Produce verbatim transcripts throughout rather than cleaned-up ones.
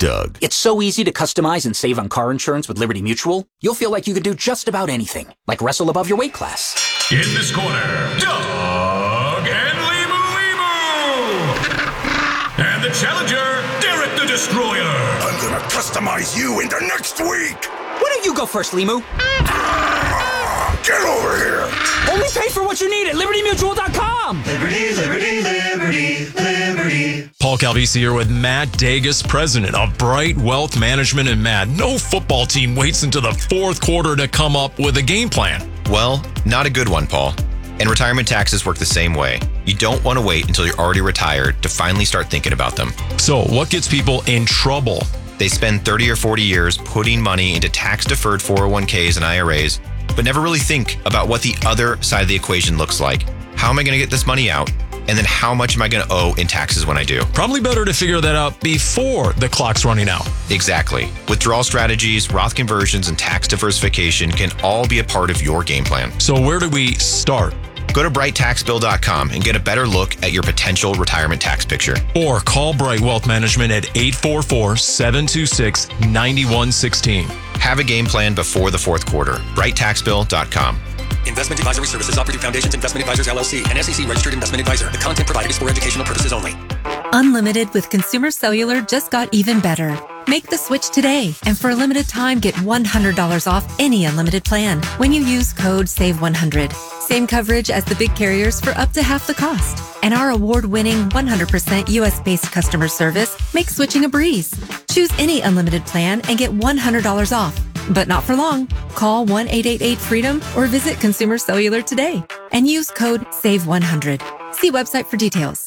Doug. It's so easy to customize and save on car insurance with Liberty Mutual. You'll feel like you could do just about anything, like wrestle above your weight class. In this corner, Doug and Limu Limu! And the challenger, Derek the Destroyer. I'm gonna customize you into next week. Why don't you go first, Limu? Get over here. Only pay for what you need at liberty mutual dot com. Liberty, liberty, liberty, liberty. Paul Calvisi here with Matt Dagus, president of Bright Wealth Management. And Matt, no football team waits until the fourth quarter to come up with a game plan. Well, not a good one, Paul. And retirement taxes work the same way. You don't want to wait until you're already retired to finally start thinking about them. So what gets people in trouble? They spend thirty or forty years putting money into tax-deferred four oh one k's and I R As, but never really think about what the other side of the equation looks like. How am I going to get this money out? And then how much am I going to owe in taxes when I do? Probably better to figure that out before the clock's running out. Exactly. Withdrawal strategies, Roth conversions, and tax diversification can all be a part of your game plan. So where do we start? Go to bright tax bill dot com and get a better look at your potential retirement tax picture. Or call Bright Wealth Management at eight four four, seven two six, nine one one six. Have a game plan before the fourth quarter. bright tax bill dot com. Investment advisory services offered through Foundations Investment Advisors, L L C, an S E C registered investment advisor. The content provided is for educational purposes only. Unlimited with Consumer Cellular just got even better. Make the switch today, and for a limited time, get one hundred dollars off any unlimited plan when you use code save one hundred. Same coverage as the big carriers for up to half the cost. And our award-winning one hundred percent U S-based customer service makes switching a breeze. Choose any unlimited plan and get one hundred dollars off. But not for long. Call one eight eight eight freedom or visit Consumer Cellular today and use code save one hundred. See website for details.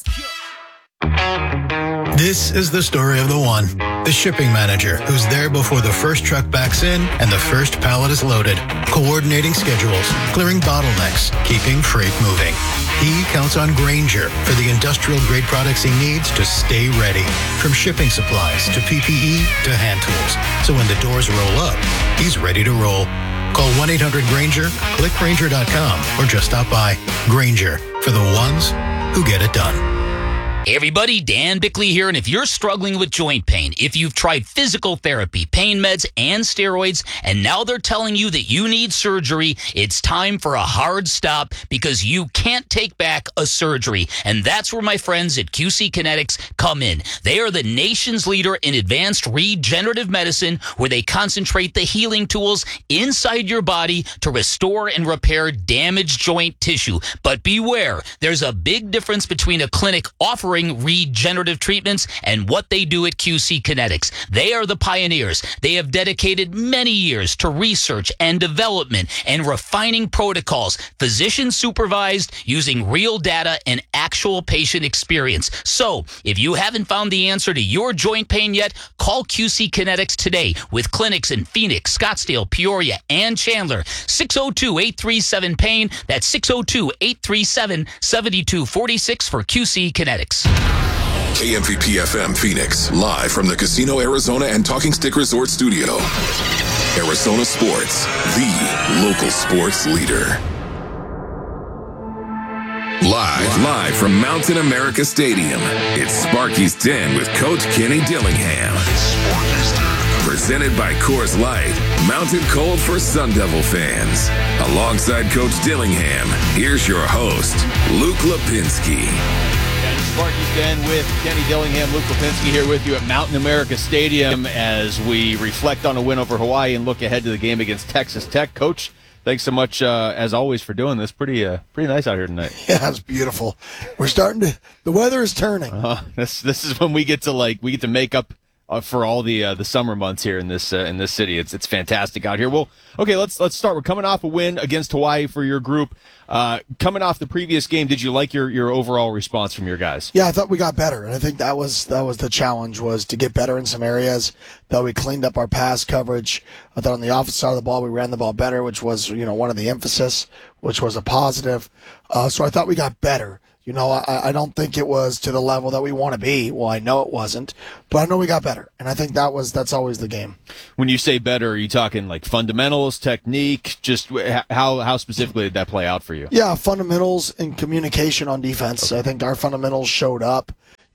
This is the story of the one, the shipping manager who's there before the first truck backs in and the first pallet is loaded, coordinating schedules, clearing bottlenecks, keeping freight moving. He counts on Grainger for the industrial-grade products he needs to stay ready, from shipping supplies to P P E to hand tools. So when the doors roll up, he's ready to roll. Call one eight hundred Grainger, click Grainger dot com, or just stop by. Grainger, for the ones who get it done. Hey everybody, Dan Bickley here, and if you're struggling with joint pain, if you've tried physical therapy, pain meds, and steroids, and now they're telling you that you need surgery, it's time for a hard stop because you can't take back a surgery. And that's where my friends at Q C Kinetics come in. They are the nation's leader in advanced regenerative medicine, where they concentrate the healing tools inside your body to restore and repair damaged joint tissue. But beware, there's a big difference between a clinic offering regenerative treatments and what they do at Q C Kinetics. They are the pioneers. They have dedicated many years to research and development and refining protocols, physician supervised, using real data and actual patient experience. So, if you haven't found the answer to your joint pain yet, call Q C Kinetics today with clinics in Phoenix, Scottsdale, Peoria, and Chandler. six oh two, eight three seven, pain. That's six oh two, eight three seven, seven two four six for Q C Kinetics. K M V P F M Phoenix, live from the Casino Arizona and Talking Stick Resort Studio. Arizona Sports, the local sports leader. Live, live from Mountain America Stadium, it's Sparky's Den with Coach Kenny Dillingham. Presented by Coors Light, Mountain Cold for Sun Devil fans. Alongside Coach Dillingham, here's your host, Luke Lipinski. Sparky's Den with Kenny Dillingham, Luke Lipinski here with you at Mountain America Stadium as we reflect on a win over Hawaii and look ahead to the game against Texas Tech. Coach, thanks so much, uh, as always, for doing this. Pretty uh, pretty nice out here tonight. Yeah, it's beautiful. We're starting to – the weather is turning. Uh, this this is when we get to, like, we get to make up uh, for all the uh, the summer months here in this uh, in this city. It's it's fantastic out here. Well, okay, let's let's start. We're coming off a win against Hawaii for your group. Uh, coming off the previous game, did you like your, your overall response from your guys? Yeah, I thought we got better, and I think that was that was the challenge, was to get better in some areas. That we cleaned up our pass coverage. I thought on the offensive side of the ball, we ran the ball better, which was, you know, one of the emphasis, which was a positive. Uh, so I thought we got better. You know, I, I don't think it was to the level that we want to be. Well, I know it wasn't, but I know we got better, and I think that was that's always the game. When you say better, are you talking like fundamentals, technique? Just how how specifically did that play out for you? Yeah, fundamentals and communication on defense. Okay. I think our fundamentals showed up.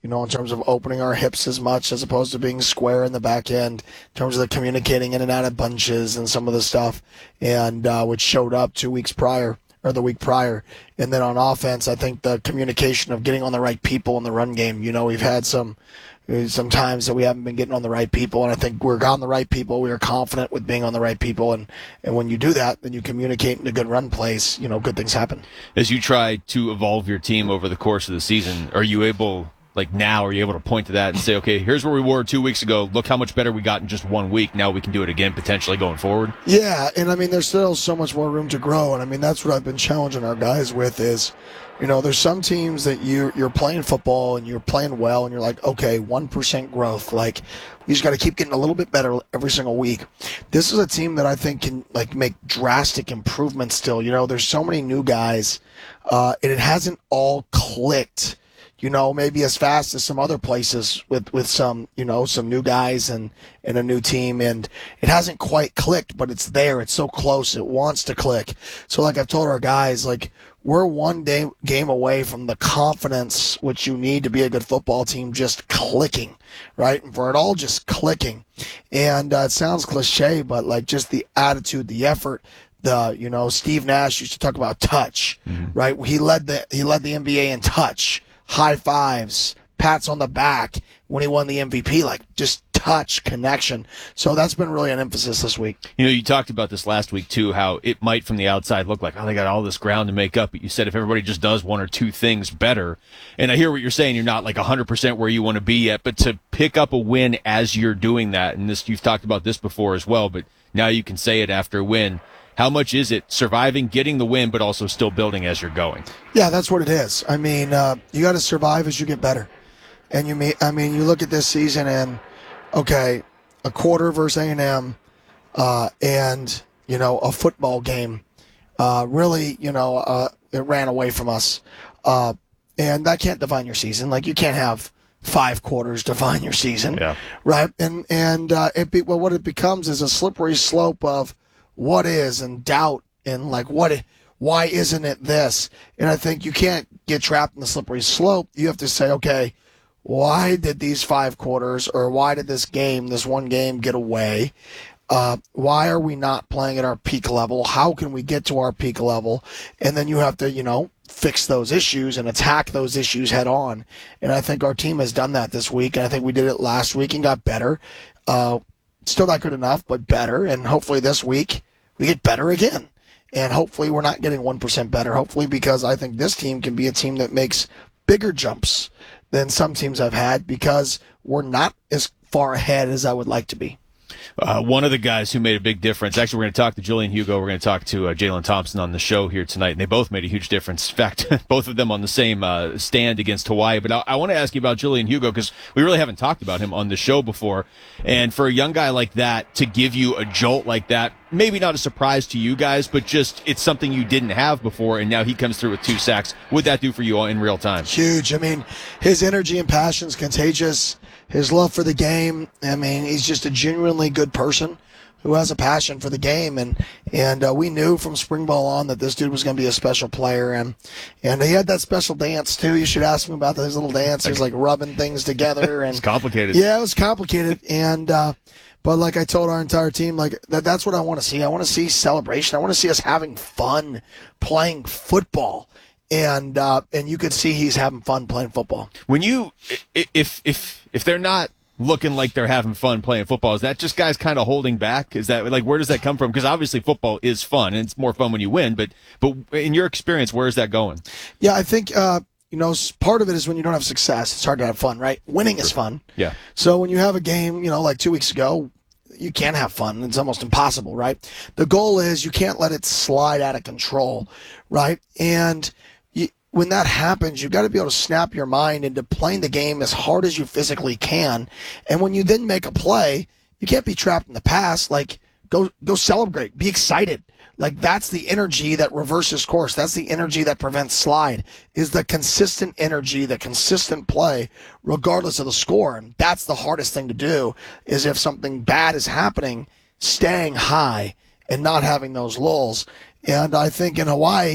you know, in terms of opening our hips as much as opposed to being square in the back end, in terms of the communicating in and out of bunches and some of the stuff, and uh, which showed up two weeks prior or the week prior. And then on offense, I think the communication of getting on the right people in the run game. You know, we've had some some times that we haven't been getting on the right people, and I think we're on the right people. We are confident with being on the right people, and, and when you do that, then you communicate into good run plays, you know, good things happen. As you try to evolve your team over the course of the season, are you able, like now, are you able to point to that and say, okay, here's where we were two weeks ago. Look how much better we got in just one week. Now we can do it again potentially going forward? Yeah, and I mean, there's still so much more room to grow, and I mean, that's what I've been challenging our guys with is, you know, there's some teams that you, you're playing football and you're playing well and you're like, okay, one percent growth. Like, we just got to keep getting a little bit better every single week. This is a team that I think can, like, make drastic improvements still. You know, there's so many new guys, uh, and it hasn't all clicked, you know, maybe as fast as some other places with, with some, you know, some new guys and, and a new team. And it hasn't quite clicked, but it's there. It's so close. It wants to click. So, like I've told our guys, like, we're one day game away from the confidence which you need to be a good football team just clicking, right? And for it all just clicking. And uh, it sounds cliche, but like just the attitude, the effort, the, you know, Steve Nash used to talk about touch, mm-hmm. right? He led the, he led the N B A in touch, high fives, pats on the back when he won the M V P, like just touch, connection. So that's been really an emphasis this week. You know, you talked about this last week too, how it might from the outside look like, oh, they got all this ground to make up. But you said if everybody just does one or two things better, and I hear what you're saying, you're not like one hundred percent where you want to be yet, but to pick up a win as you're doing that, and this you've talked about this before as well, but now you can say it after a win. How much is it surviving, getting the win, but also still building as you're going? Yeah, that's what it is. I mean, uh, you got to survive as you get better. And you mean, I mean, you look at this season and, okay, a quarter versus A and M, uh, and, you know, a football game, uh, really, you know, uh, it ran away from us. Uh, and that can't define your season. Like, you can't have five quarters define your season. Yeah. Right? And, and, uh, it be, well, what it becomes is a slippery slope of what is and doubt and, like, what, why isn't it this? And I think you can't get trapped in the slippery slope. You have to say, okay, why did these five quarters or why did this game, this one game, get away? Uh, why are we not playing at our peak level? How can we get to our peak level? And then you have to, you know, fix those issues and attack those issues head on. And I think our team has done that this week. And I think we did it last week and got better. Uh, still not good enough, but better. And hopefully this week we get better again. And hopefully we're not getting one percent better. Hopefully, because I think this team can be a team that makes bigger jumps than some teams I've had because we're not as far ahead as I would like to be. Uh, one of the guys who made a big difference, actually we're going to talk to Julian Hugo, we're going to talk to uh, Jalen Thompson on the show here tonight, and they both made a huge difference. In fact, both of them on the same uh, stand against Hawaii. But I, I want to ask you about Julian Hugo because we really haven't talked about him on the show before. And for a young guy like that to give you a jolt like that, maybe not a surprise to you guys, but just it's something you didn't have before, and now he comes through with two sacks. What'd that do for you in real time? Huge. I mean, his energy and passion is contagious. His love for the game. I mean, he's just a genuinely good person who has a passion for the game, and and uh, we knew from spring ball on that this dude was going to be a special player, and and he had that special dance too. You should ask him about his little dance. He was like rubbing things together, and it's complicated. Yeah, it was complicated, and uh, but like I told our entire team, like that that's what I want to see. I want to see celebration. I want to see us having fun playing football. And uh, and you could see he's having fun playing football. When you, if if if they're not looking like they're having fun playing football, is that just guys kind of holding back? Is that like where does that come from? Because obviously football is fun and it's more fun when you win. But but in your experience, where is that going? Yeah, I think uh, you know part of it is when you don't have success, it's hard to have fun, right? Winning is fun. Yeah. So when you have a game, you know, like two weeks ago, you can't have fun. It's almost impossible, right? The goal is you can't let it slide out of control, right? And when that happens, you've got to be able to snap your mind into playing the game as hard as you physically can. And when you then make a play, you can't be trapped in the past. Like, go go celebrate. Be excited. Like, that's the energy that reverses course. That's the energy that prevents slide, is the consistent energy, the consistent play, regardless of the score. And that's the hardest thing to do, is if something bad is happening, staying high and not having those lulls. And I think in Hawaii,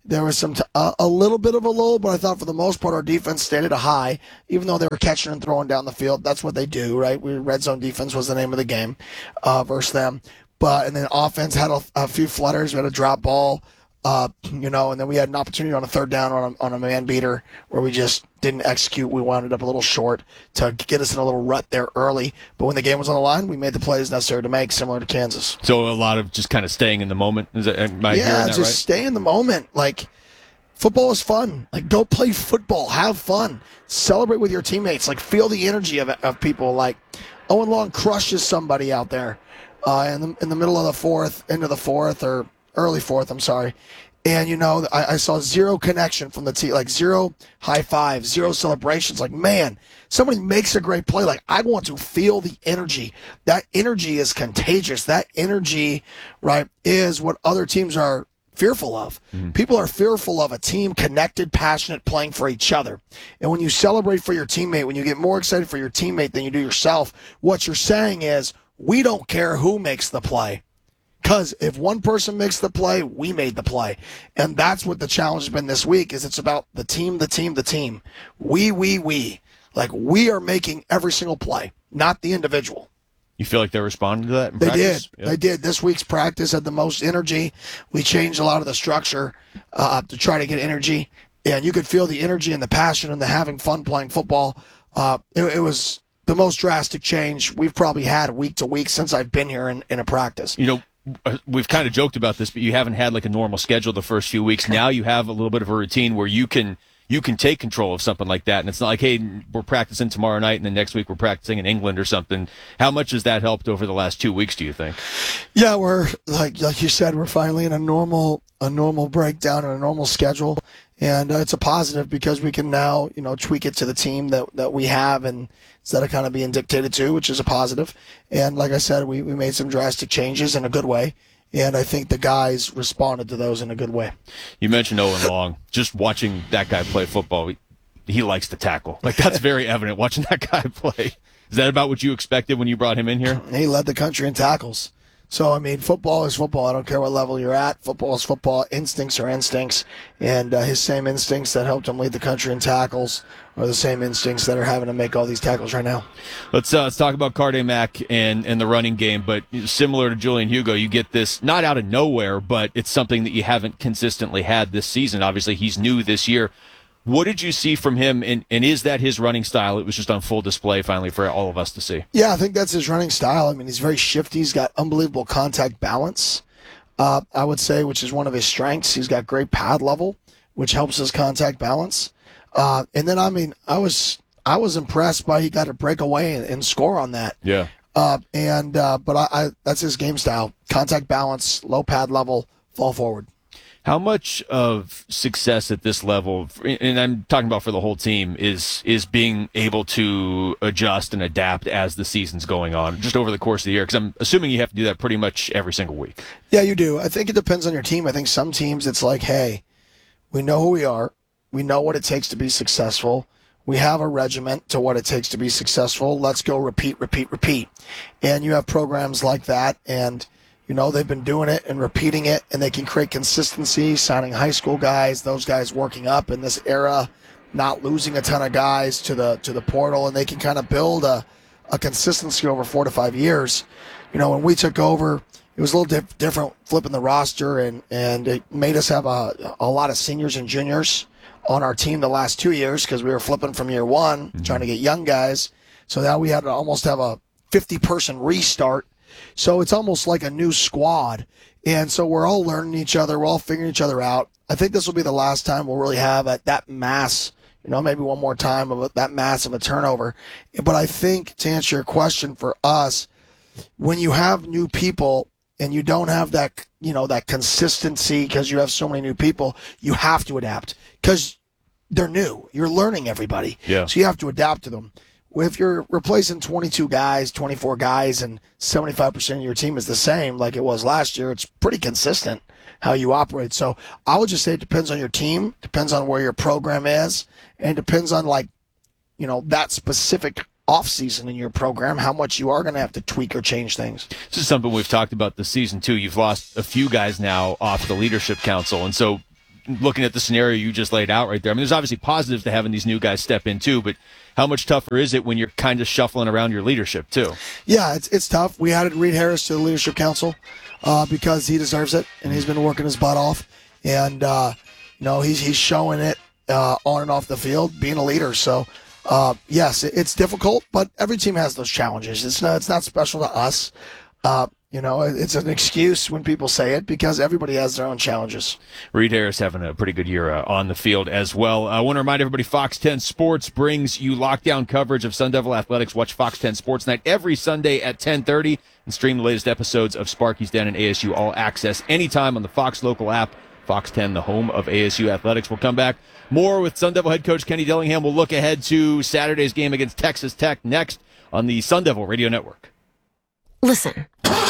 There was some t- uh, a little bit of a lull, but I thought for the most part our defense stayed at a high, even though they were catching and throwing down the field. That's what they do, right? We red zone defense was the name of the game uh, versus them. But and then offense had a, a few flutters. We had a drop ball, uh, you know, and then we had an opportunity on a third down on a, on a man beater where we just didn't execute. We wound up a little short to get us in a little rut there early. But when the game was on the line, we made the plays necessary to make, similar to Kansas. So a lot of just kind of staying in the moment. Is that, am I yeah, hearing that just right? stay in the moment. Like, football is fun. Like, go play football. Have fun. Celebrate with your teammates. Like, feel the energy of of people. Like, Owen Long crushes somebody out there uh, in the in the middle of the fourth, into the fourth, or early fourth, I'm sorry. And, you know, I, I saw zero connection from the team, like zero high fives, zero celebrations. Like, man, somebody makes a great play. Like, I want to feel the energy. That energy is contagious. That energy, right, is what other teams are fearful of. Mm-hmm. People are fearful of a team connected, passionate, playing for each other. And when you celebrate for your teammate, when you get more excited for your teammate than you do yourself, what you're saying is, we don't care who makes the play. Because if one person makes the play, we made the play. And that's what the challenge has been this week, is it's about the team, the team, the team. We, we, we. Like, we are making every single play, not the individual. You feel like they're responding to that in they practice? did. Yep. They did. This week's practice had the most energy. We changed a lot of the structure uh, to try to get energy. And you could feel the energy and the passion and the having fun playing football. Uh, it, it was the most drastic change we've probably had week to week since I've been here in, in a practice. You know, we've kind of joked about this, but you haven't had like a normal schedule the first few weeks. Now you have a little bit of a routine where you can you can take control of something like that. And it's not like, hey, we're practicing tomorrow night and then next week we're practicing in England or something. How much has that helped over the last two weeks, do you think? Yeah, we're, like like you said, we're finally in a normal a normal breakdown and a normal schedule. And uh, it's a positive because we can now, you know, tweak it to the team that, that we have, and instead of kind of being dictated to, which is a positive. And like I said, we, we made some drastic changes in a good way. And I think the guys responded to those in a good way. You mentioned Owen Long. Just watching that guy play football, he, he likes to tackle. Like, that's very evident watching that guy play. Is that about what you expected when you brought him in here? He led the country in tackles. So, I mean, football is football. I don't care what level you're at. Football is football. Instincts are instincts. And uh, his same instincts that helped him lead the country in tackles are the same instincts that are having to make all these tackles right now. Let's uh, let's talk about Carde Mack and, and the running game. But similar to Julian Hugo, you get this not out of nowhere, but it's something that you haven't consistently had this season. Obviously, he's new this year. What did you see from him, and, and is that his running style? It was just on full display finally for all of us to see. Yeah, I think that's his running style. I mean, he's very shifty. He's got unbelievable contact balance, uh, I would say, which is one of his strengths. He's got great pad level, which helps his contact balance. Uh, and then, I mean, I was I was impressed by he got to break away and, and score on that. Yeah. Uh, and uh, but I, I that's his game style: contact balance, low pad level, fall forward. How much of success at this level, and I'm talking about for the whole team, is is being able to adjust and adapt as the season's going on, just over the course of the year? Because I'm assuming you have to do that pretty much every single week. Yeah, you do. I think it depends on your team. I think some teams it's like, hey, we know who we are. We know what it takes to be successful. We have a regiment to what it takes to be successful. Let's go repeat, repeat, repeat. And you have programs like that, and you know, they've been doing it and repeating it, and they can create consistency, signing high school guys, those guys working up in this era, not losing a ton of guys to the to the portal, and they can kind of build a, a consistency over four to five years. You know, when we took over, it was a little dip, different flipping the roster, and, and it made us have a, a lot of seniors and juniors on our team the last two years because we were flipping from year one, mm-hmm. trying to get young guys. So now we had to almost have a fifty-person restart. So it's almost like a new squad. And so we're all learning each other. We're all figuring each other out. I think this will be the last time we'll really have a, that mass, you know, maybe one more time of a, that mass of a turnover. But I think to answer your question for us, when you have new people and you don't have that, you know, that consistency because you have so many new people, you have to adapt because they're new. You're learning everybody. Yeah. So you have to adapt to them. If you're replacing twenty-two guys, twenty-four guys, and seventy-five percent of your team is the same like it was last year, it's pretty consistent how you operate. So I would just say it depends on your team, depends on where your program is, and depends on, like, you know, that specific offseason in your program, how much you are going to have to tweak or change things. This is something we've talked about this season, too. You've lost a few guys now off the leadership council, and so looking at the scenario you just laid out right there. I mean, there's obviously positives to having these new guys step in too, but how much tougher is it when you're kind of shuffling around your leadership too? Yeah, it's it's tough. We added Reed Harris to the Leadership Council uh, because he deserves it, and he's been working his butt off. And, uh, you know, he's, he's showing it uh, on and off the field, being a leader. So, uh, yes, it, it's difficult, but every team has those challenges. It's not, it's not special to us. Uh, you know, it's an excuse when people say it because everybody has their own challenges. Reed Harris having a pretty good year uh, on the field as well. I want to remind everybody, Fox ten Sports brings you lockdown coverage of Sun Devil Athletics. Watch Fox ten Sports Night every Sunday at ten thirty and stream the latest episodes of Sparky's Den and A S U All Access anytime on the Fox local app. Fox ten, the home of A S U Athletics. We'll come back more with Sun Devil head coach Kenny Dillingham. We'll look ahead to Saturday's game against Texas Tech next on the Sun Devil Radio Network. Listen.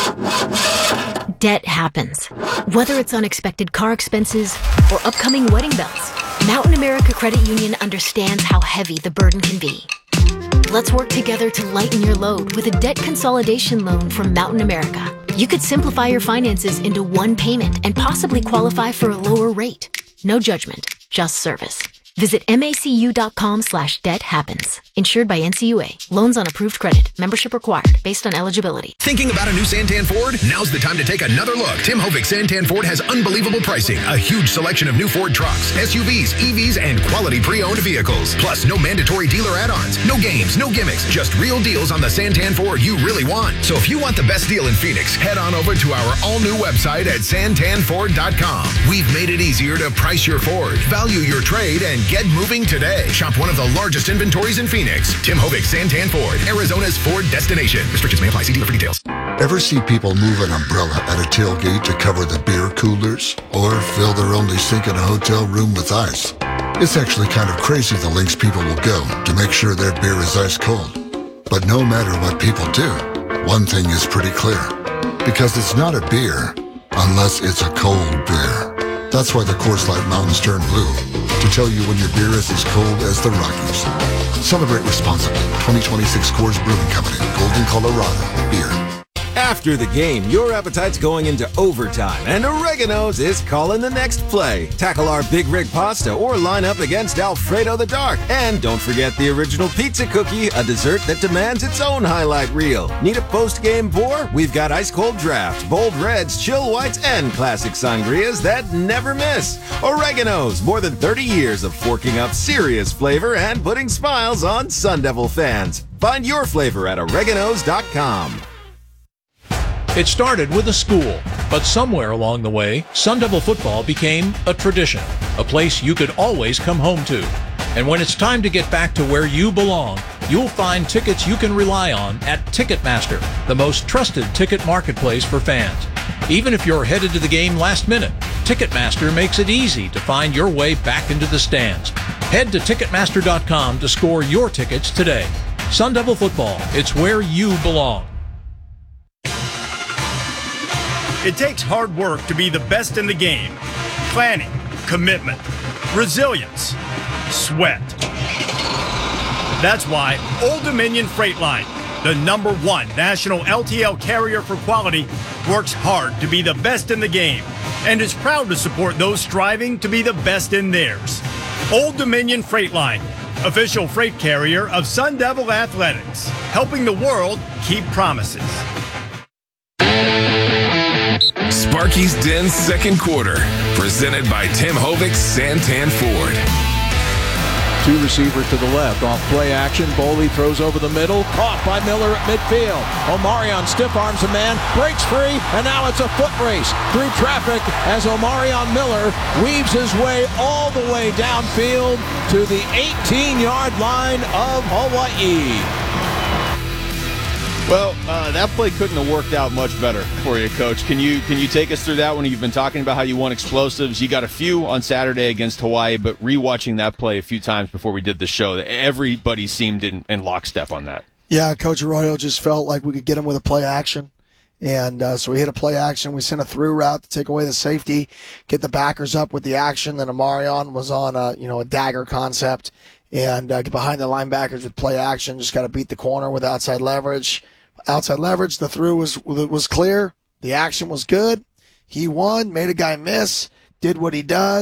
Debt happens. Whether it's unexpected car expenses or upcoming wedding bells, Mountain America Credit Union understands how heavy the burden can be. Let's work together to lighten your load with a debt consolidation loan from Mountain America. You could simplify your finances into one payment and possibly qualify for a lower rate. No judgment, just service. Visit macu.com slash debt happens. Insured by N C U A. Loans on approved credit. Membership required based on eligibility. Thinking about a new Santan Ford? Now's the time to take another look. Tim Hovick Santan Ford has unbelievable pricing, a huge selection of new Ford trucks, S U Vs, E Vs, and quality pre-owned vehicles. Plus, no mandatory dealer add-ons, no games, no gimmicks, just real deals on the Santan Ford you really want. So if you want the best deal in Phoenix, head on over to our all-new website at santan ford dot com. We've made it easier to price your Ford, value your trade, and get moving today. Shop one of the largest inventories in Phoenix. Tim Hovick Santan Ford, Arizona's Ford destination. Restrictions may apply. See dealer for details. Ever see people move an umbrella at a tailgate to cover the beer coolers? Or fill their only sink in a hotel room with ice? It's actually kind of crazy the lengths people will go to make sure their beer is ice cold. But no matter what people do, one thing is pretty clear. Because it's not a beer unless it's a cold beer. That's why the Coors Light Mountains turn blue, to tell you when your beer is as cold as the Rockies. Celebrate responsibly. twenty twenty-six Coors Brewing Company, Golden, Colorado. Beer. After the game, your appetite's going into overtime, and Oregano's is calling the next play. Tackle our Big Rig pasta or line up against Alfredo the Dark. And don't forget the original pizza cookie, a dessert that demands its own highlight reel. Need a post-game pour? We've got ice-cold drafts, bold reds, chill whites, and classic sangrias that never miss. Oregano's, more than thirty years of forking up serious flavor and putting smiles on Sun Devil fans. Find your flavor at oreganos dot com. It started with a school, but somewhere along the way, Sun Devil football became a tradition, a place you could always come home to. And when it's time to get back to where you belong, you'll find tickets you can rely on at Ticketmaster, the most trusted ticket marketplace for fans. Even if you're headed to the game last minute, Ticketmaster makes it easy to find your way back into the stands. Head to Ticketmaster dot com to score your tickets today. Sun Devil football, it's where you belong. It takes hard work to be the best in the game. Planning, commitment, resilience, sweat. That's why Old Dominion Freight Line, the number one national L T L carrier for quality, works hard to be the best in the game and is proud to support those striving to be the best in theirs. Old Dominion Freight Line, official freight carrier of Sun Devil Athletics, helping the world keep promises. Sparky's Den second quarter, presented by Tim Hovick Santan Ford. Two receivers to the left. Off play action. Boley throws over the middle. Caught by Miller at midfield. Omarion stiff arms a man. Breaks free. And now it's a foot race through traffic as Omarion Miller weaves his way all the way downfield to the eighteen-yard line of Hawaii. Well, uh, that play couldn't have worked out much better for you, Coach. Can you can you take us through that one? You've been talking about how you want explosives. You got a few on Saturday against Hawaii, but rewatching that play a few times before we did the show, everybody seemed in, in lockstep on that. Yeah, Coach Arroyo just felt like we could get him with a play action. And uh, so we hit a play action. We sent a through route to take away the safety, get the backers up with the action. Then Omarion was on a, you know, a dagger concept and uh, get behind the linebackers with play action. Just got to beat the corner with outside leverage. Outside leverage, the through was was clear. The action was good. He won, made a guy miss, did what he does,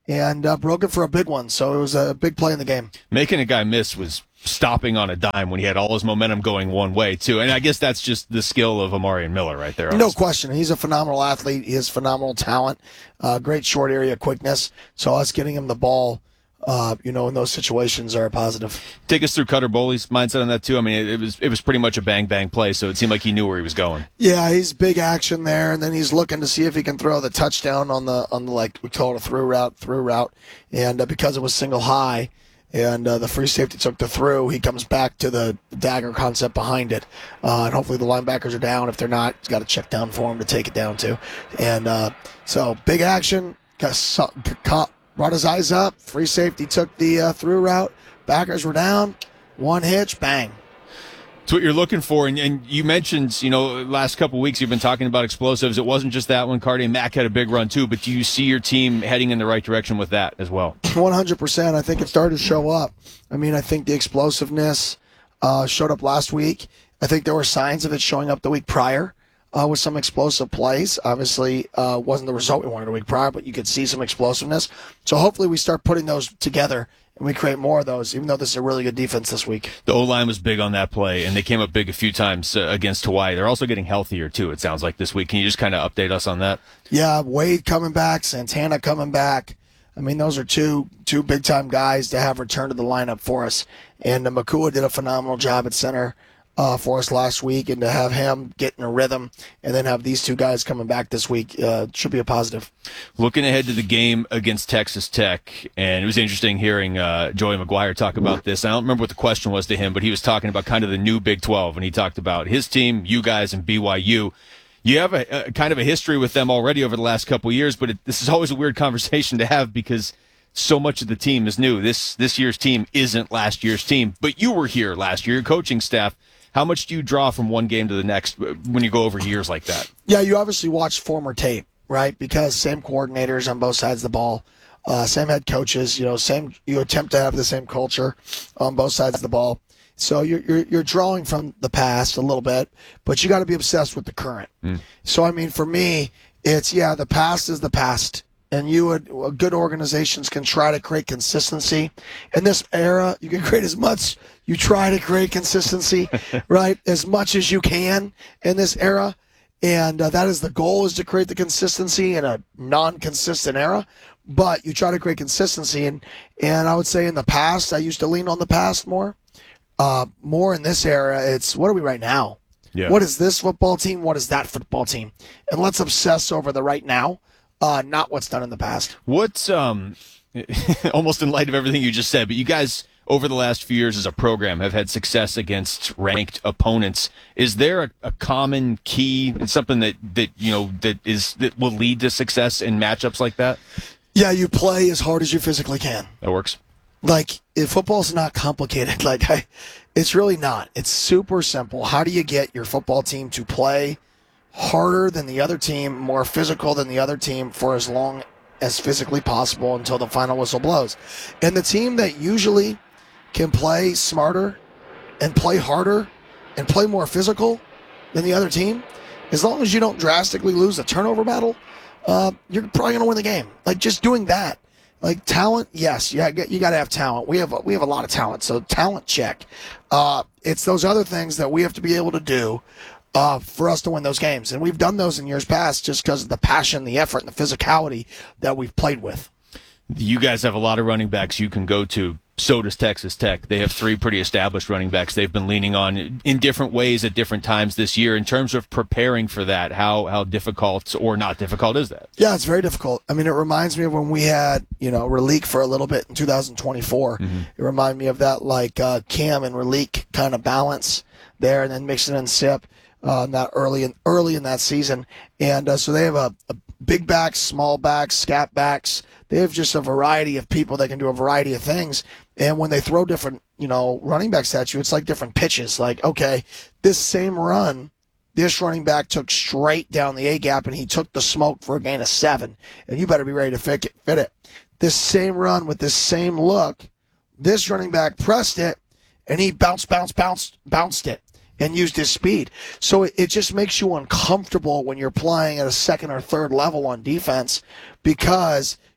and uh, broke it for a big one. So it was a big play in the game. Making a guy miss was stopping on a dime when he had all his momentum going one way, too. And I guess that's just the skill of Amarian Miller right there. No question. He's a phenomenal athlete. He has phenomenal talent, uh, great short area quickness. So us getting him the ball, uh, you know, in those situations are a positive. Take us through Cutter Boley's mindset on that, too. I mean, it, it was it was pretty much a bang-bang play, so it seemed like he knew where he was going. Yeah, he's big action there, and then he's looking to see if he can throw the touchdown on the, on the like we call it a through route, through route. And uh, because it was single high, and uh, the free safety took the through, he comes back to the dagger concept behind it. Uh, and hopefully the linebackers are down. If they're not, he's got a check down for him to take it down to. And uh, so big action, got, caught, brought his eyes up. Free safety took the uh, through route. Backers were down. One hitch, bang. It's what you're looking for, and, and you mentioned, you know, last couple of weeks you've been talking about explosives. It wasn't just that one. Cardi and Mack had a big run too, but do you see your team heading in the right direction with that as well? one hundred percent. I think it started to show up. I mean, I think the explosiveness uh, showed up last week. I think there were signs of it showing up the week prior uh, with some explosive plays. Obviously, uh, wasn't the result we wanted a week prior, but you could see some explosiveness. So hopefully we start putting those together and we create more of those, even though this is a really good defense this week. The O-line was big on that play, and they came up big a few times uh, against Hawaii. They're also getting healthier, too, it sounds like, this week. Can you just kind of update us on that? Yeah, Wade coming back, Santana coming back. I mean, those are two two big-time guys to have returned to the lineup for us. And uh, Makua did a phenomenal job at center uh, for us last week, and to have him get in a rhythm and then have these two guys coming back this week uh, should be a positive. Looking ahead to the game against Texas Tech, and it was interesting hearing uh, Joey McGuire talk about this. I don't remember what the question was to him, but he was talking about kind of the new Big twelve, and he talked about his team, you guys, and B Y U. You have a, a kind of a history with them already over the last couple of years, but it, this is always a weird conversation to have because so much of the team is new. This this year's team isn't last year's team, but you were here last year, your coaching staff. How much do you draw from one game to the next when you go over years like that? Yeah, you obviously watch former tape, right? Because same coordinators on both sides of the ball, uh, same head coaches, you know, same. You attempt to have the same culture on both sides of the ball. So you're you're, you're drawing from the past a little bit, but you got to be obsessed with the current. Mm. So I mean, for me, it's yeah, the past is the past. And you would, well, good organizations can try to create consistency. In this era, you can create as much, you try to create consistency, right, as much as you can in this era. And uh, that is the goal, is to create the consistency in a non-consistent era. But you try to create consistency. And, and I would say in the past, I used to lean on the past more. Uh, more in this era, it's what are we right now? Yeah. What is this football team? What is that football team? And let's obsess over the right now. Uh, not what's done in the past. What's, um, almost in light of everything you just said, but you guys, over the last few years as a program, have had success against ranked opponents. Is there a, a common key, something that, that, you know, that is, that will lead to success in matchups like that? Yeah, you play as hard as you physically can. That works. Like, if football's not complicated, like, I, it's really not. It's super simple. How do you get your football team to play harder than the other team, more physical than the other team for as long as physically possible until the final whistle blows? And the team that usually can play smarter and play harder and play more physical than the other team, as long as you don't drastically lose a turnover battle, uh, you're probably going to win the game. Like, just doing that. Like, talent, yes, you got, you got to have talent. We have, we have a lot of talent, so talent check. Uh, it's those other things that we have to be able to do Uh, for us to win those games. And we've done those in years past just because of the passion, the effort, and the physicality that we've played with. You guys have a lot of running backs you can go to. So does Texas Tech. They have three pretty established running backs they've been leaning on in different ways at different times this year. In terms of preparing for that, how how difficult or not difficult is that? Yeah, it's very difficult. I mean, it reminds me of when we had, you know, Raleek for a little bit in two thousand twenty-four. Mm-hmm. It reminded me of that, like uh, Cam and Raleek kind of balance there, and then Mixon and Sip. Uh, not early in early in that season, and uh, so they have a, a big backs, small backs, scat backs. They have just a variety of people that can do a variety of things. And when they throw different, you know, running backs at you, it's like different pitches. Like, okay, this same run, this running back took straight down the A gap, and he took the smoke for a gain of seven, and you better be ready to fit it. Fit it. This same run with this same look, this running back pressed it, and he bounced, bounced, bounced, bounced it. And used his speed. So it, it just makes you uncomfortable when you're playing at a second or third level on defense because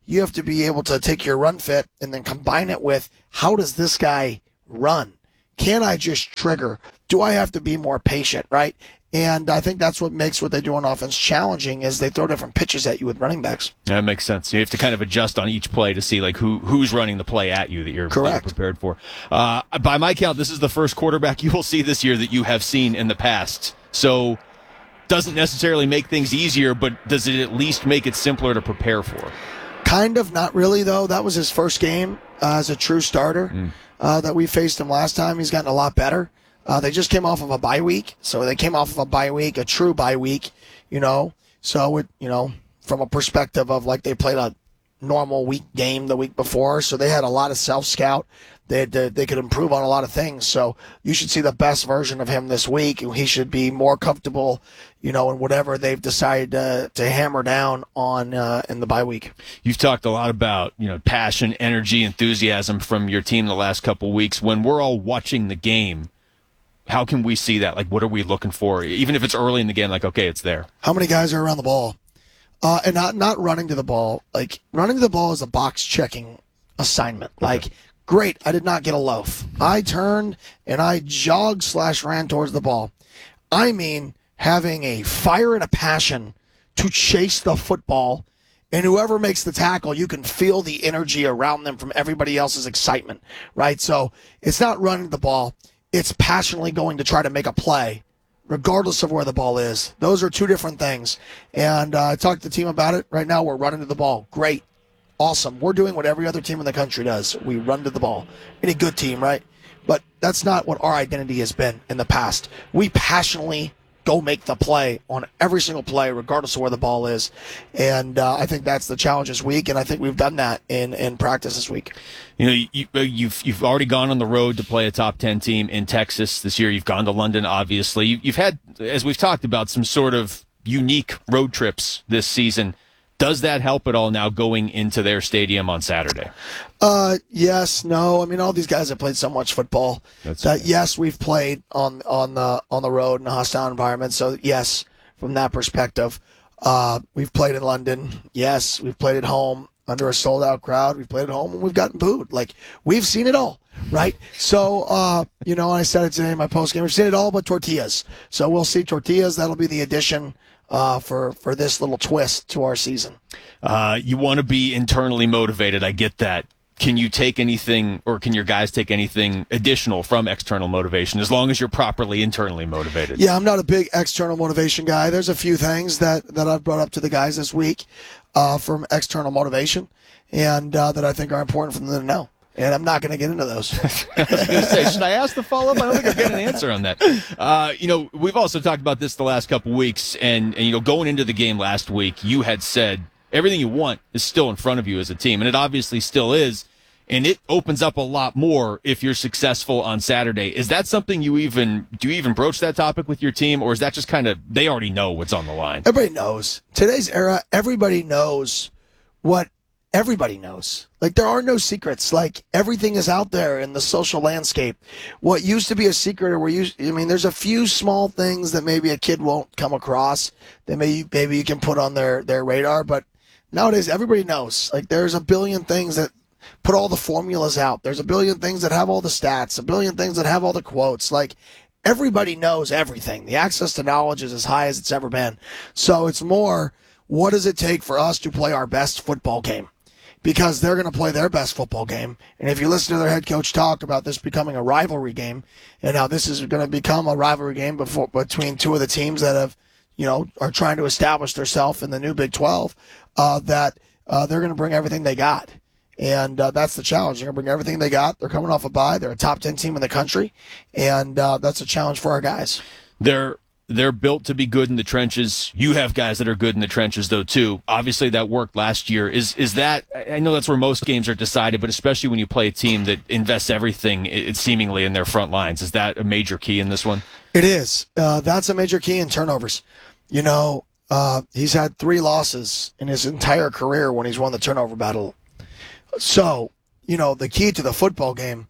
you have to be able to take your run fit and then combine it with, how does this guy run? Can I just trigger? Do I have to be more patient, right? And I think that's what makes what they do on offense challenging, is they throw different pitches at you with running backs. That makes sense. You have to kind of adjust on each play to see like who who's running the play at you that you're, that you're prepared for. Uh, by my count, this is the first quarterback you will see this year that you have seen in the past. So doesn't necessarily make things easier, but does it at least make it simpler to prepare for? Kind of, not really, though. That was his first game uh, as a true starter mm. uh, that we faced him last time. He's gotten a lot better. Uh, they just came off of a bye week, so they came off of a bye week, a true bye week, you know. So, it, you know, from a perspective of like they played a normal week game the week before, so they had a lot of self-scout. They had to, they could improve on a lot of things. So you should see the best version of him this week. He should be more comfortable, you know, in whatever they've decided to, to hammer down on uh, in the bye week. You've talked a lot about, you know, passion, energy, enthusiasm from your team the last couple of weeks. When we're all watching the game, how can we see that? Like, what are we looking for? Even if it's early in the game, like, okay, it's there. How many guys are around the ball? Uh, and not, not running to the ball. Like, running to the ball is a box-checking assignment. Okay. Like, great, I did not get a loaf. I turned and I jogged slash ran towards the ball. I mean, having a fire and a passion to chase the football, and whoever makes the tackle, you can feel the energy around them from everybody else's excitement, right? So it's not running the ball. It's passionately going to try to make a play, regardless of where the ball is. Those are two different things. And uh, I talked to the team about it. Right now, we're running to the ball. Great. Awesome. We're doing what every other team in the country does. We run to the ball. Any good team, right? But that's not what our identity has been in the past. We passionately go make the play on every single play, regardless of where the ball is. And uh, I think that's the challenge this week, and I think we've done that in, in practice this week. You know, you, you've you've already gone on the road to play a top ten team in Texas this year. You've gone to London, obviously. You, you've had, as we've talked about, some sort of unique road trips this season. Does that help at all now going into their stadium on Saturday? Uh, yes, no. I mean, all these guys have played so much football That's that okay. yes, we've played on on the on the road in a hostile environment. So yes, from that perspective, uh, we've played in London. Yes, we've played at home under a sold out crowd. We've played at home and we've gotten booed. Like, we've seen it all, right? So, uh, you know, I said it today in my post game. We've seen it all but tortillas. So we'll see tortillas. That'll be the addition Uh, for, for this little twist to our season. Uh, you want to be internally motivated. I get that. Can you take anything, or can your guys take anything additional from external motivation, as long as you're properly internally motivated? Yeah, I'm not a big external motivation guy. There's a few things that, that I've brought up to the guys this week uh, from external motivation, and uh, that I think are important for them to know. And I'm not going to get into those. I was going to say, should I ask the follow-up? I don't think I'll get an answer on that. Uh, you know, we've also talked about this the last couple weeks, and, and, you know, going into the game last week, you had said everything you want is still in front of you as a team, and it obviously still is, and it opens up a lot more if you're successful on Saturday. Is that something you even, do you even broach that topic with your team, or is that just kind of, they already know what's on the line? Everybody knows. Today's era, everybody knows what everybody knows. Like, there are no secrets. Like, everything is out there in the social landscape. What used to be a secret, or where you, I mean, there's a few small things that maybe a kid won't come across that maybe maybe you can put on their, their radar. But nowadays, everybody knows. Like, there's a billion things that put all the formulas out. There's a billion things that have all the stats, a billion things that have all the quotes. Like, everybody knows everything. The access to knowledge is as high as it's ever been. So it's more, what does it take for us to play our best football game? Because they're going to play their best football game. And if you listen to their head coach talk about this becoming a rivalry game, and how this is going to become a rivalry game before, between two of the teams that have, you know, are trying to establish themselves in the new Big twelve, uh, that uh, they're going to bring everything they got. And uh, that's the challenge. They're going to bring everything they got. They're coming off a bye. They're a top ten team in the country. And uh, that's a challenge for our guys. They're They're built to be good in the trenches. You have guys that are good in the trenches, though, too. Obviously, that worked last year. Is is that? I know that's where most games are decided, but especially when you play a team that invests everything, it, seemingly, in their front lines. Is that a major key in this one? It is. Uh, that's a major key in turnovers. You know, uh, he's had three losses in his entire career when he's won the turnover battle. So, you know, the key to the football game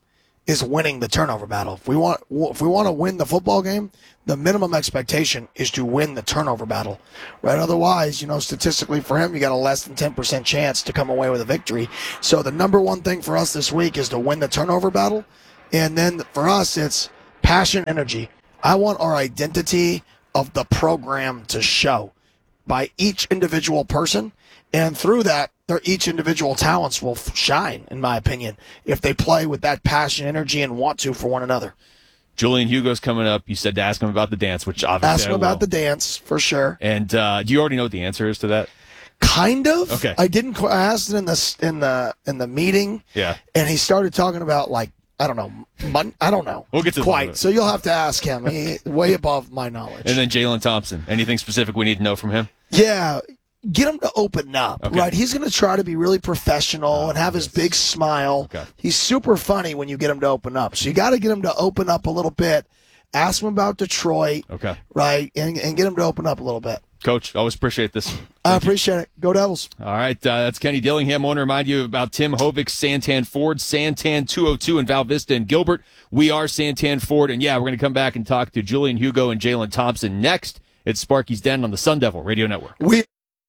is winning the turnover battle. If we want, if we want to win the football game, the minimum expectation is to win the turnover battle, right? Otherwise, you know, statistically for him, you got a less than ten percent chance to come away with a victory. So the number one thing for us this week is to win the turnover battle. And then for us, it's passion, energy. I want our identity of the program to show by each individual person. And through that, their each individual talents will shine, in my opinion, if they play with that passion, energy, and want to for one another. Julian Hugo's coming up. You said to ask him about the dance, which obviously Ask him I about will. the dance, for sure. And uh, do you already know what the answer is to that? Kind of. Okay. I didn't. qu- I asked it in the in the in the meeting, Yeah. and he started talking about like I don't know, mon- I don't know. We'll get to quite. that. So you'll have to ask him. He way above my knowledge. And then Jalen Thompson. Anything specific we need to know from him? Yeah, get him to open up, Okay. right? He's going to try to be really professional and have his big smile. Okay. He's super funny when you get him to open up. So you got to get him to open up a little bit. Ask him about Detroit, Okay. right? And, and get him to open up a little bit. Coach, always appreciate this. I appreciate it. Go Devils. All right, uh, that's Kenny Dillingham. I want to remind you about Tim Hovik, Santan Ford, Santan two oh two in Val Vista and Gilbert. We are Santan Ford. And yeah, we're going to come back and talk to Julian Hugo and Jalen Thompson next. It's Sparky's Den on the Sun Devil Radio Network. We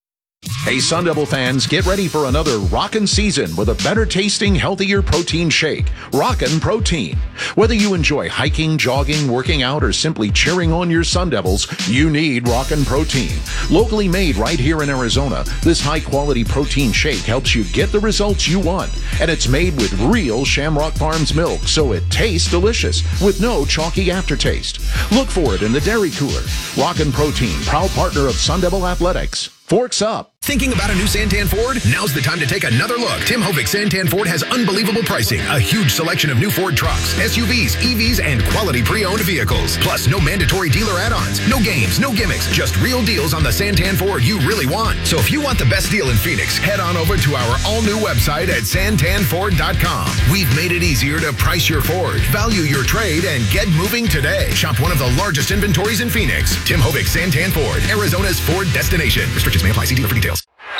Hey, Sun Devil fans, get ready for another rockin' season with a better tasting, healthier protein shake. Rockin' Protein. Whether you enjoy hiking, jogging, working out, or simply cheering on your Sun Devils, you need Rockin' Protein. Locally made right here in Arizona, this high-quality protein shake helps you get the results you want. And it's made with real Shamrock Farms milk, so it tastes delicious with no chalky aftertaste. Look for it in the dairy cooler. Rockin' Protein, proud partner of Sun Devil Athletics. Forks up. Thinking about a new Santan Ford? Now's the time to take another look. Tim Hovik Santan Ford has unbelievable pricing, a huge selection of new Ford trucks, S U Vs, E Vs, and quality pre-owned vehicles. Plus, no mandatory dealer add-ons, no games, no gimmicks, just real deals on the Santan Ford you really want. So if you want the best deal in Phoenix, head on over to our all-new website at santan ford dot com. We've made it easier to price your Ford, value your trade, and get moving today. Shop one of the largest inventories in Phoenix. Tim Hovik Santan Ford, Arizona's Ford destination. Restrictions may apply. See dealer for details.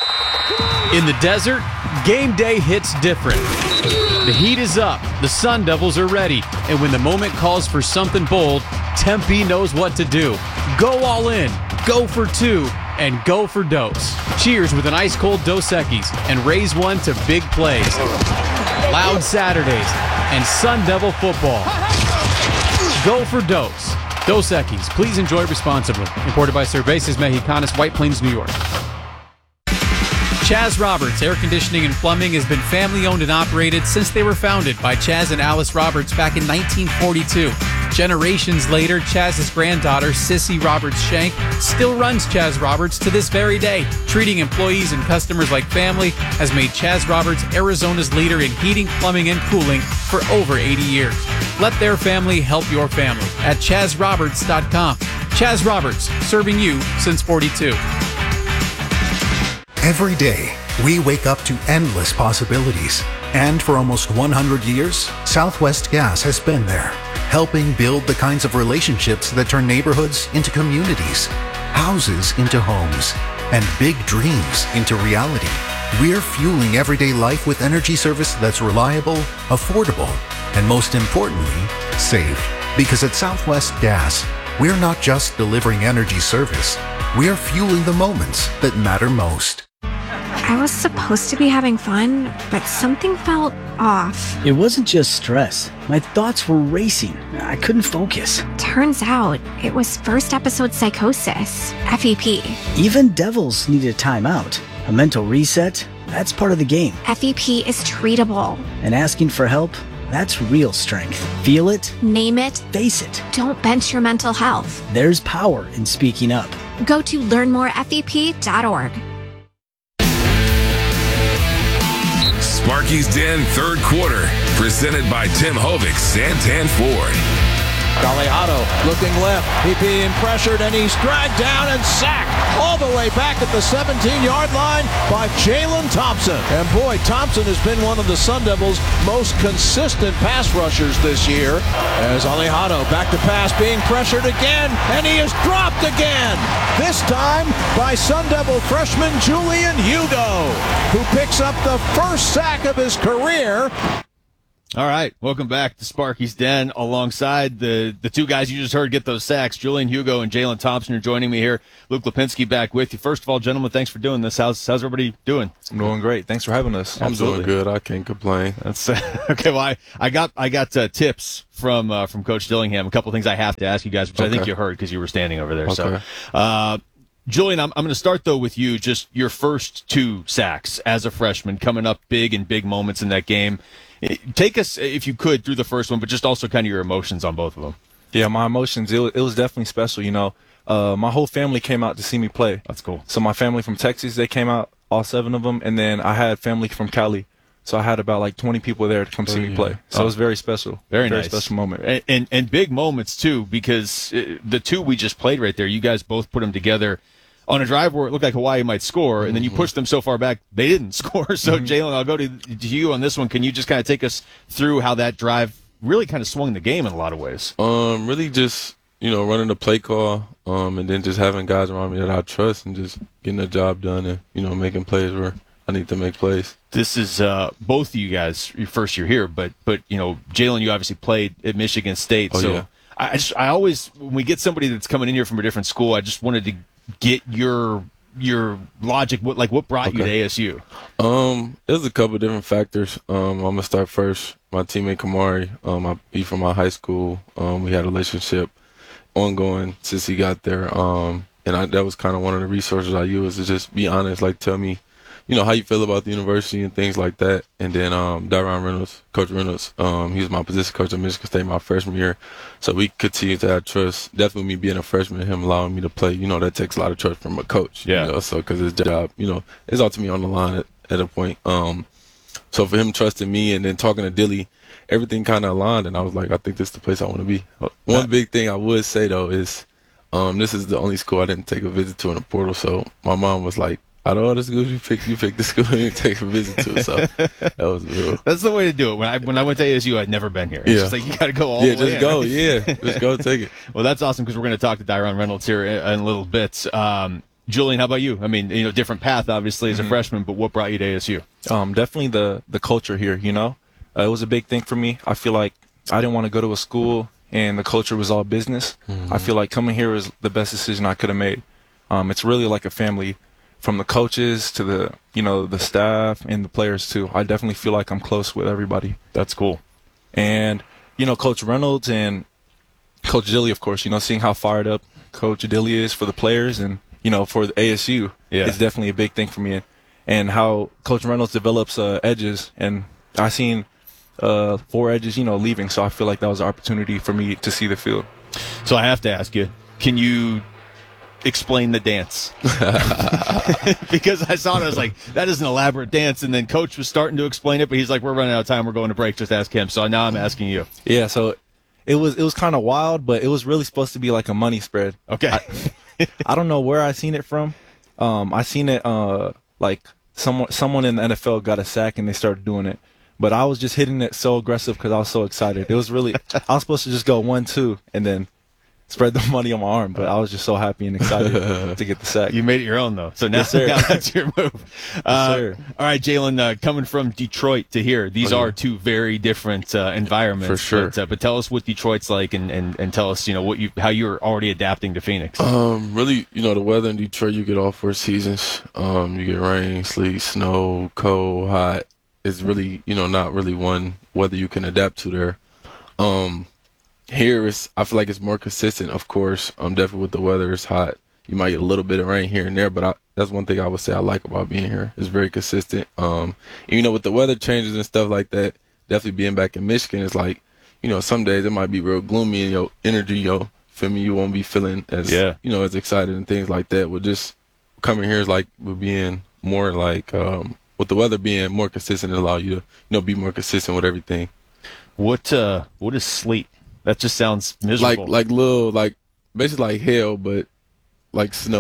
In the desert, game day hits different. The heat is up, the Sun Devils are ready, and when the moment calls for something bold, Tempe knows what to do. Go all in, go for two, and go for Dos. Cheers with an ice-cold Dos Equis and raise one to big plays. Loud Saturdays and Sun Devil football. Go for Dos. Dos Equis. Please enjoy responsibly. Imported by Cervezas Mexicanas, White Plains, New York. Chaz Roberts Air Conditioning and Plumbing has been family-owned and operated since they were founded by Chaz and Alice Roberts back in nineteen forty-two. Generations later, Chaz's granddaughter, Sissy Roberts Shank, still runs Chaz Roberts to this very day. Treating employees and customers like family has made Chaz Roberts Arizona's leader in heating, plumbing, and cooling for over eighty years. Let their family help your family at chaz roberts dot com. Chaz Roberts, serving you since forty-two. Every day, we wake up to endless possibilities. And for almost one hundred years, Southwest Gas has been there, helping build the kinds of relationships that turn neighborhoods into communities, houses into homes, and big dreams into reality. We're fueling everyday life with energy service that's reliable, affordable, and most importantly, safe. Because at Southwest Gas, we're not just delivering energy service, we're fueling the moments that matter most. I was supposed to be having fun, but something felt off. It wasn't just stress. My thoughts were racing. I couldn't focus. Turns out it was first episode psychosis, F E P. Even devils need a timeout. A mental reset, that's part of the game. F E P is treatable. And asking for help, that's real strength. Feel it, name it, face it. Don't bench your mental health. There's power in speaking up. Go to learn more F E P dot org. Sparky's Den third quarter, presented by Tim Hovik, Santan Ford. Gallardo looking left. He being pressured, and he's dragged down and sacked all the way back at the seventeen-yard line by Jalen Thompson. And boy, Thompson has been one of the Sun Devils' most consistent pass rushers this year. As Alejandro back to pass, being pressured again, and he is dropped again. This time by Sun Devil freshman Julian Hugo, who picks up the first sack of his career. All right, welcome back to Sparky's Den. Alongside the the two guys you just heard get those sacks, Julian Hugo and Jalen Thompson are joining me here. Luke Lipinski back with you. First of all, gentlemen, thanks for doing this. How's how's everybody doing? I'm doing great. Thanks for having us. I'm Absolutely. doing good. I can't complain. That's uh, okay. Well, I, I got I got uh, tips from uh, from Coach Dillingham. A couple things I have to ask you guys, which I think Okay. you heard because you were standing over there. So, Okay. uh, Julian, I'm I'm going to start though with you. Just your first two sacks as a freshman, coming up big in big moments in that game. Take us, if you could, through the first one, but just also kind of your emotions on both of them. Yeah, my emotions, it was, it was definitely special, you know. Uh, my whole family came out to see me play. That's cool. So my family from Texas, they came out, all seven of them, and then I had family from Cali. So I had about like twenty people there to come see Oh, me yeah. play. So Oh. it was very special. Very, very nice. special moment. And, and and big moments, too, because uh, the two we just played right there, you guys both put them together on a drive where it looked like Hawaii might score, and then you pushed them so far back, they didn't score. So, Jalen, I'll go to, to you on this one. Can you just kind of take us through how that drive really kind of swung the game in a lot of ways? Um, really just, you know, running the play call, um, and then just having guys around me that I trust and just getting the job done and, you know, making plays where I need to make plays. This is uh, both of you guys, your first year here, but, but you know, Jalen, you obviously played at Michigan State. Oh, so yeah. I, I, just, I always, when we get somebody that's coming in here from a different school, I just wanted to get your your logic. What like what brought you to Okay. A S U? Um, there's a couple different factors. Um, I'm gonna start first. My teammate Kamari, um, I, he from my high school. Um, we had a relationship ongoing since he got there. Um, and I, that was kind of one of the resources I used to just be honest, like tell me, you know, how you feel about the university and things like that. And then um, Dyron Reynolds, Coach Reynolds, um, he was my position coach at Michigan State my freshman year. So we continue to have trust. Definitely me being a freshman, him allowing me to play, you know, that takes a lot of trust from a coach. Yeah. You know, so because his job, you know, it's ultimately on the line at, at a point. Um, so for him trusting me and then talking to Dilly, everything kind of aligned. And I was like, I think this is the place I want to be. One big thing I would say, though, is um, this is the only school I didn't take a visit to in the portal. So my mom was like, out of all the schools you picked, you picked the school you didn't take a visit to. So that was real. That's the way to do it. When I when I went to A S U, I'd never been here. It's Yeah. just like you got to go all Yeah, the way just in, go. right? Yeah, just go take it. Well, that's awesome because we're going to talk to Dyron Reynolds here in, in a little bit. Um, Julian, how about you? I mean, you know, different path obviously as a Mhm. freshman, but what brought you to A S U? Um, definitely the the culture here. You know, uh, it was a big thing for me. I feel like I didn't want to go to a school and the culture was all business. Mhm. I feel like coming here was the best decision I could have made. Um, it's really like a family, from the coaches to the you know the staff and the players too. I definitely feel like I'm close with everybody. That's cool. And you know, Coach Reynolds and Coach Dilly, of course. You know, seeing how fired up Coach Dilly is for the players and you know for the A S U Yeah. is definitely a big thing for me. And how Coach Reynolds develops uh, edges, and I seen uh, four edges, you know, leaving. So I feel like that was an opportunity for me to see the field. So I have to ask you, can you explain the dance? Because I saw it, I was like, that is an elaborate dance. And then Coach was starting to explain it, but he's like, we're running out of time. We're going to break. Just ask him. So now I'm asking you. Yeah, so it was it was kind of wild, but it was really supposed to be like a money spread. Okay. I, I don't know where I seen it from. Um, I seen it uh like someone someone in the N F L got a sack and they started doing it. But I was just hitting it so aggressive because I was so excited. It was really I was supposed to just go one two and then spread the money on my arm, but I was just so happy and excited to get the sack. You made it your own, though. So now, Yes, sir. now that's your move. Uh, sir. All right, Jalen, uh, coming from Detroit to here, these Oh, yeah. are two very different uh, environments. For sure. But, uh, but tell us what Detroit's like, and, and, and tell us, you know, what you how you're already adapting to Phoenix. Um, really, you know, the weather in Detroit, you get all four seasons. Um, you get rain, sleet, snow, cold, hot. It's really, you know, not really one weather you can adapt to there. Um, here is, I feel like it's more consistent, of course. Um, definitely with the weather, it's hot. You might get a little bit of rain here and there, but I, that's one thing I would say I like about being here. It's very consistent. Um, and, you know, with the weather changes and stuff like that, definitely being back in Michigan, it's like, you know, some days it might be real gloomy and your energy, yo, feel me, you won't be feeling as, Yeah. you know, as excited and things like that. With just coming here is like, with being more like, um, with the weather being more consistent, it allow you to, you know, be more consistent with everything. What uh, what is sleet? That just sounds miserable. Like, like little, like, basically like hail, but like snow.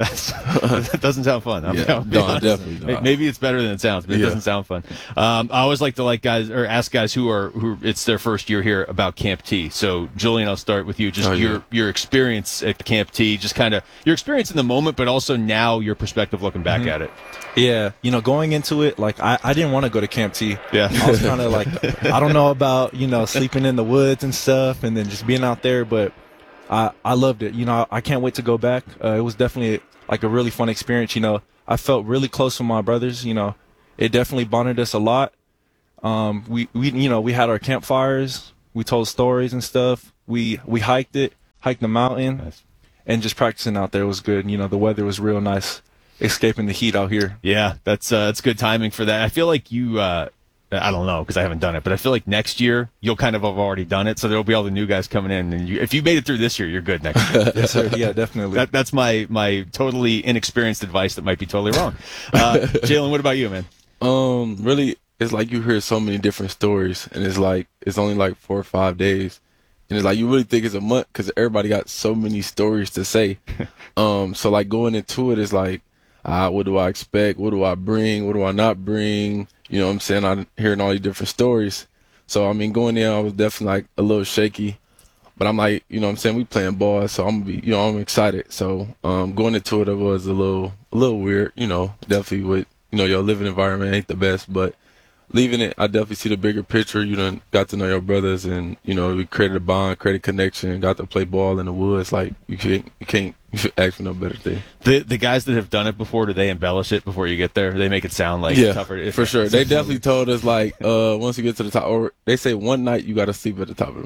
That's, that doesn't sound fun. I'm, Yeah, I'll be no, honest. definitely not. Maybe it's better than it sounds, but it Yeah. doesn't sound fun. Um, I always like to like guys or ask guys who are who it's their first year here about Camp T. So Julian, I'll start with you. Just Oh, yeah. your your experience at Camp T, just kind of your experience in the moment, but also now your perspective looking back Mhm. at it. Yeah, you know, going into it, like I, I didn't want to go to Camp T. Yeah, I was kind of like, I don't know about you know sleeping in the woods and stuff, and then just being out there, but I I loved it. You know, I, I can't wait to go back. Uh, it was definitely like a really fun experience. You know, I felt really close with my brothers. You know, it definitely bonded us a lot. Um, we we you know we had our campfires. We told stories and stuff. We we hiked it, hiked the mountain, Nice. and just practicing out there was good. You know, the weather was real nice. Escaping the heat out here. Yeah, that's uh, that's good timing for that. I feel like you. Uh, I don't know because I haven't done it, but I feel like next year you'll kind of have already done it, so there'll be all the new guys coming in, and you, if you made it through this year, you're good next year. Yes, sir. Yeah, definitely. That, that's my my totally inexperienced advice that might be totally wrong. Uh, Jalen, what about you, man? Um, really, it's like you hear so many different stories, and it's like it's only like four or five days, and it's like you really think it's a month because everybody got so many stories to say. um, so like going into it is like, ah, what do I expect? What do I bring? What do I not bring? You know what I'm saying? I'm hearing all these different stories. So, I mean, going there, I was definitely like a little shaky. But I'm like, you know what I'm saying? We playing ball, so I'm be, you know, I'm excited. So, um, going into it, it was a little, a little weird, you know, definitely with, you know, your living environment ain't the best, but leaving it, I definitely see the bigger picture. You done got to know your brothers and, you know, we created a bond, created a connection, got to play ball in the woods. Like, you can't, you can't ask for no better thing. The the guys that have done it before, do they embellish it before you get there? They make it sound like yeah, tougher. for sure. They definitely told us, like, uh, once you get to the top, or they say one night you got to sleep at the top of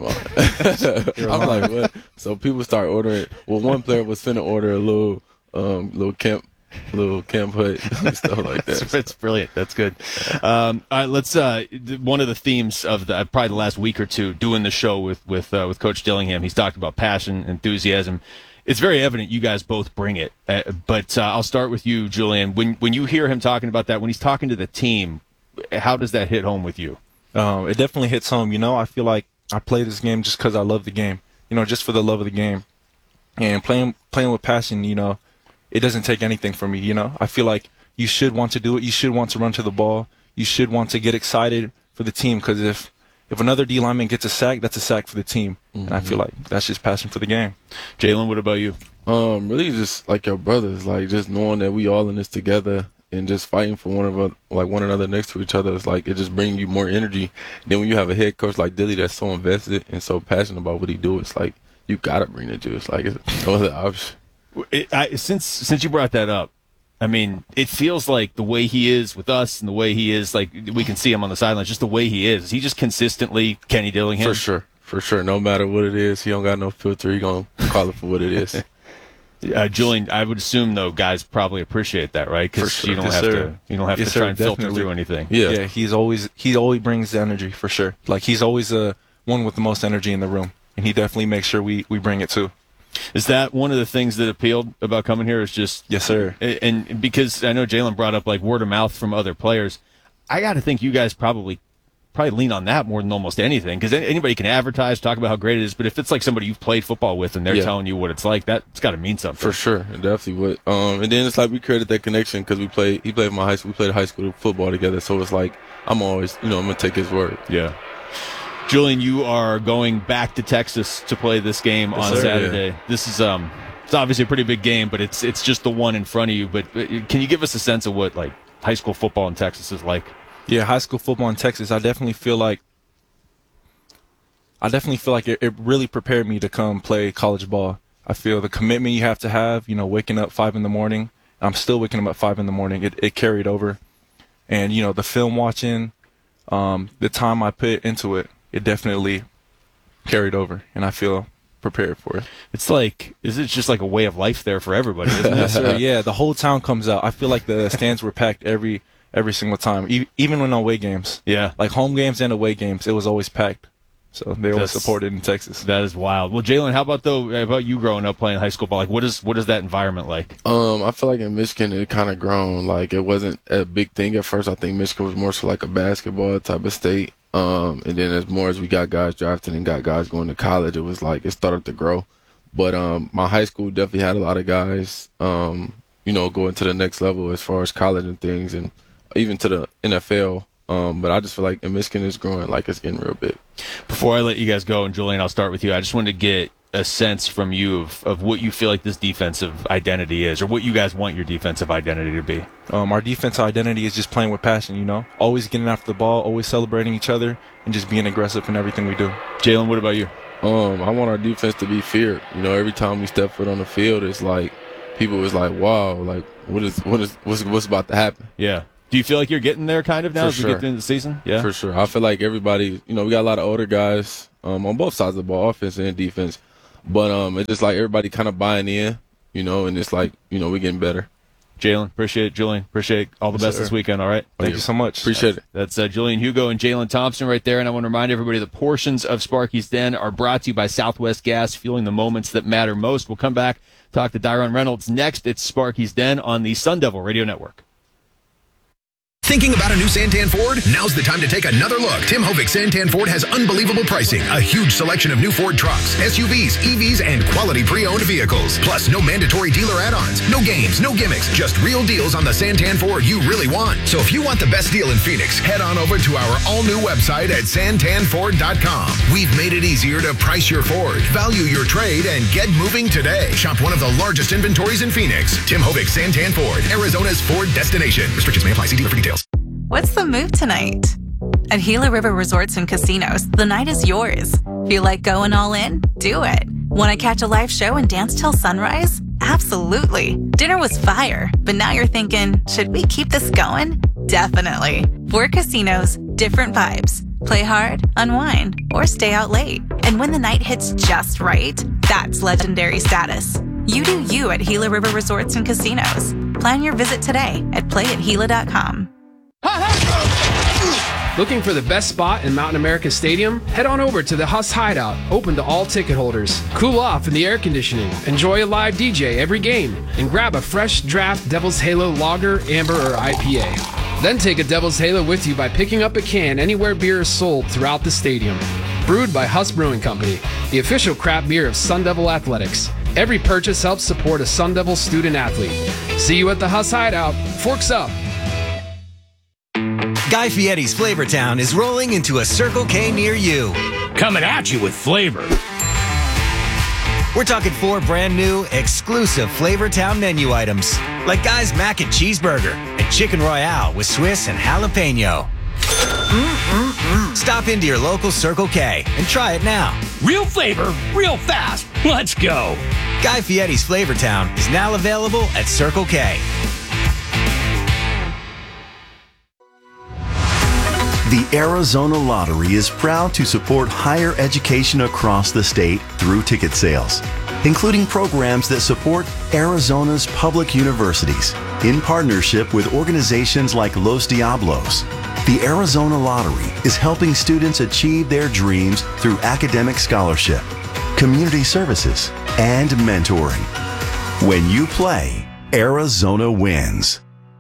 the mountain. I'm like, what? So people start ordering. Well, one player was finna order a little, um, little camp, little camp hut and stuff like that. It's, it's brilliant. That's good. Um, all right, let's. Uh, th- one of the themes of the probably the last week or two doing the show with with uh, with Coach Dillingham, he's talked about passion, enthusiasm. It's very evident you guys both bring it. Uh, but uh, I'll start with you, Julian. When when you hear him talking about that, when he's talking to the team, how does that hit home with you? Um, it definitely hits home. You know, I feel like I play this game just because I love the game. You know, just for the love of the game, and playing playing with passion. You know, it doesn't take anything from me. You know, I feel like you should want to do it. You should want to run to the ball. You should want to get excited for the team because if if another D lineman gets a sack, that's a sack for the team. Mm-hmm. And I feel like that's just passion for the game. Jalen, what about you? Um, really just like your brothers, like just knowing that we all in this together and just fighting for one of us, like one another next to each other. It's like it just brings you more energy. Then when you have a head coach like Dilly that's so invested and so passionate about what he do, it's like you gotta bring the juice. Like it's no other option. It, I, since since you brought that up, I mean, it feels like the way he is with us and the way he is, like we can see him on the sidelines, just the way he is. Is he just consistently Kenny Dillingham? For sure. For sure. No matter what it is, he don't got no filter. He going to call it for what it is. uh, Julian, I would assume, though, guys probably appreciate that, right? Because sure. you don't Yes, have sir. to you don't have Yes, to sir, try and filter definitely. through anything. Yeah. Yeah, he's always he always brings the energy for sure. Like he's always the uh, one with the most energy in the room, and he definitely makes sure we, we bring it too. Is that one of the things that appealed about coming here? Is just yes, sir. And, and because I know Jalen brought up like word of mouth from other players, I got to think you guys probably probably lean on that more than almost anything. Because anybody can advertise, talk about how great it is, but if it's like somebody you've played football with and they're Yeah. telling you what it's like, that's got to mean something. For sure. It definitely would. Um, and then it's like we created that connection because we played, he played my high school, we played high school football together. So it's like, I'm always, you know, I'm going to take his word. Yeah. Julian, you are going back to Texas to play this game Yes, on sir. Saturday. Yeah. This is um, it's obviously a pretty big game, but it's it's just the one in front of you. But uh, can you give us a sense of what like high school football in Texas is like? Yeah, high school football in Texas, I definitely feel like I definitely feel like it, it really prepared me to come play college ball. I feel the commitment you have to have, you know, waking up five in the morning. I'm still waking up at five in the morning. It, it carried over. And, you know, the film watching, um, the time I put into it, it definitely carried over. And I feel prepared for it. It's like, is it just like a way of life there for everybody, isn't it? Yes, sir. Yeah, the whole town comes out. I feel like the stands were packed every every single time, e- even when away games. Yeah. Like home games and away games, it was always packed. So they always That's- supported in Texas. That is wild. Well, Jalen, how about though? How about you growing up playing high school ball? Like, what is what is that environment like? Um, I feel like in Michigan it kind of grown. Like it wasn't a big thing at first. I think Michigan was more so like a basketball type of state. Um, and then as more as we got guys drafted and got guys going to college, it was like it started to grow. But um, my high school definitely had a lot of guys um you know, go into the next level as far as college and things, and even to the N F L. Um, but I just feel like in Michigan is growing, like it's getting real big. Before I let you guys go, and Julian, I'll start with you. I just wanted to get a sense from you of, of what you feel like this defensive identity is, or what you guys want your defensive identity to be. Um, our defensive identity is just playing with passion, you know, always getting after the ball, always celebrating each other, and just being aggressive in everything we do. Jalen, what about you? Um, I want our defense to be feared. You know, every time we step foot on the field, it's like people is like, wow, like what is what is what's what's about to happen? Yeah. Do you feel like you're getting there kind of now For as sure. we get into the season? Yeah, for sure. I feel like everybody, you know, we got a lot of older guys um, on both sides of the ball, offense and defense. But um, it's just like everybody kind of buying in, you know, and it's like, you know, we're getting better. Jalen, appreciate it. Julian, appreciate all the Yes, best sir. this weekend, all right? Thank you so much. Appreciate it. That's uh, Julian Hugo and Jalen Thompson right there. And I want to remind everybody that portions of Sparky's Den are brought to you by Southwest Gas, fueling the moments that matter most. We'll come back, talk to Dyron Reynolds next. It's Sparky's Den on the Sun Devil Radio Network. Thinking about a new Santan Ford? Now's the time to take another look. Tim Hovick Santan Ford has unbelievable pricing, a huge selection of new Ford trucks, S U Vs, E Vs, and quality pre-owned vehicles. Plus, no mandatory dealer add-ons, no games, no gimmicks, just real deals on the Santan Ford you really want. So if you want the best deal in Phoenix, head on over to our all-new website at santan ford dot com. We've made it easier to price your Ford, value your trade, and get moving today. Shop one of the largest inventories in Phoenix. Tim Hovick Santan Ford, Arizona's Ford destination. Restrictions may apply. See dealer for details. What's the move tonight? At Gila River Resorts and Casinos, the night is yours. Feel like going all in? Do it. Want to catch a live show and dance till sunrise? Absolutely. Dinner was fire, but now you're thinking, should we keep this going? Definitely. Four casinos, different vibes. Play hard, unwind, or stay out late. And when the night hits just right, that's legendary status. You do you at Gila River Resorts and Casinos. Plan your visit today at play at gila dot com. Looking for the best spot in Mountain America Stadium? Head on over to the Huss Hideout, open to all ticket holders. Cool off in the air conditioning, enjoy a live D J every game, and grab a fresh draft Devil's Halo Lager, Amber, or I P A. Then take a Devil's Halo with you by picking up a can anywhere beer is sold throughout the stadium. Brewed by Huss Brewing Company, the official craft beer of Sun Devil Athletics. Every purchase helps support a Sun Devil student athlete. See you at the Huss Hideout. Forks up. Guy Fieri's Flavortown is rolling into a Circle K near you. Coming at you with flavor. We're talking four brand new, exclusive Flavortown menu items, like Guy's Mac and Cheeseburger and Chicken Royale with Swiss and jalapeno. Mm-mm-mm. Stop into your local Circle K and try it now. Real flavor, real fast. Let's go. Guy Fieri's Flavortown is now available at Circle K. The Arizona Lottery is proud to support higher education across the state through ticket sales, including programs that support Arizona's public universities in partnership with organizations like Los Diablos. The Arizona Lottery is helping students achieve their dreams through academic scholarship, community services, and mentoring. When you play, Arizona wins.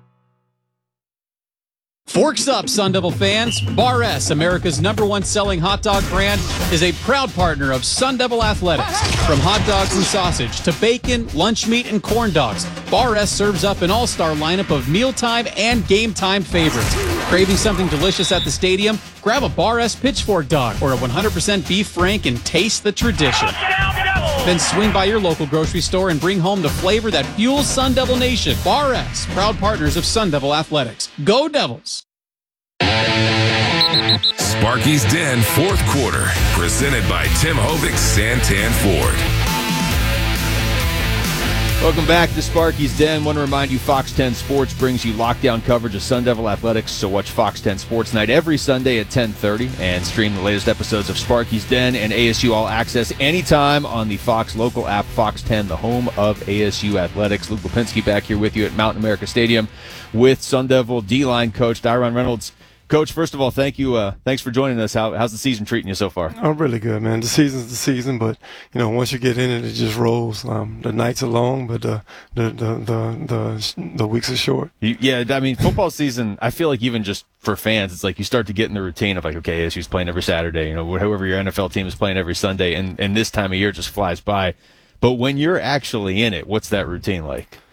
Forks up, Sun Devil fans. Bar S, America's number one selling hot dog brand, is a proud partner of Sun Devil Athletics. From hot dogs and sausage to bacon, lunch meat, and corn dogs, Bar S serves up an all-star lineup of mealtime and game time favorites. Craving something delicious at the stadium? Grab a Bar S Pitchfork dog or a one hundred percent beef frank and taste the tradition. Then swing by your local grocery store and bring home the flavor that fuels Sun Devil Nation. Bar S, proud partners of Sun Devil Athletics. Go Devils! Sparky's Den fourth quarter, presented by Tim Hovick Santan Ford. Welcome back to Sparky's Den. Want to remind you, Fox ten Sports brings you lockdown coverage of Sun Devil Athletics, so watch Fox ten Sports Night every Sunday at ten thirty and stream the latest episodes of Sparky's Den and A S U All Access anytime on the Fox local app, Fox ten, the home of A S U Athletics. Luke Lipinski back here with you at Mountain America Stadium with Sun Devil D-line coach Dyron Reynolds. Coach, first of all, thank you. Uh, thanks for joining us. How, how's the season treating you so far? Oh, really good, man. The season's the season, but you know, once you get in it, it just rolls. Um, the nights are long, but uh, the, the the the the weeks are short. Yeah, I mean, football season. I feel like even just for fans, it's like you start to get in the routine of like, okay, A S U's playing every Saturday. You know, however your N F L team is playing every Sunday, and and this time of year just flies by. But when you're actually in it, what's that routine like?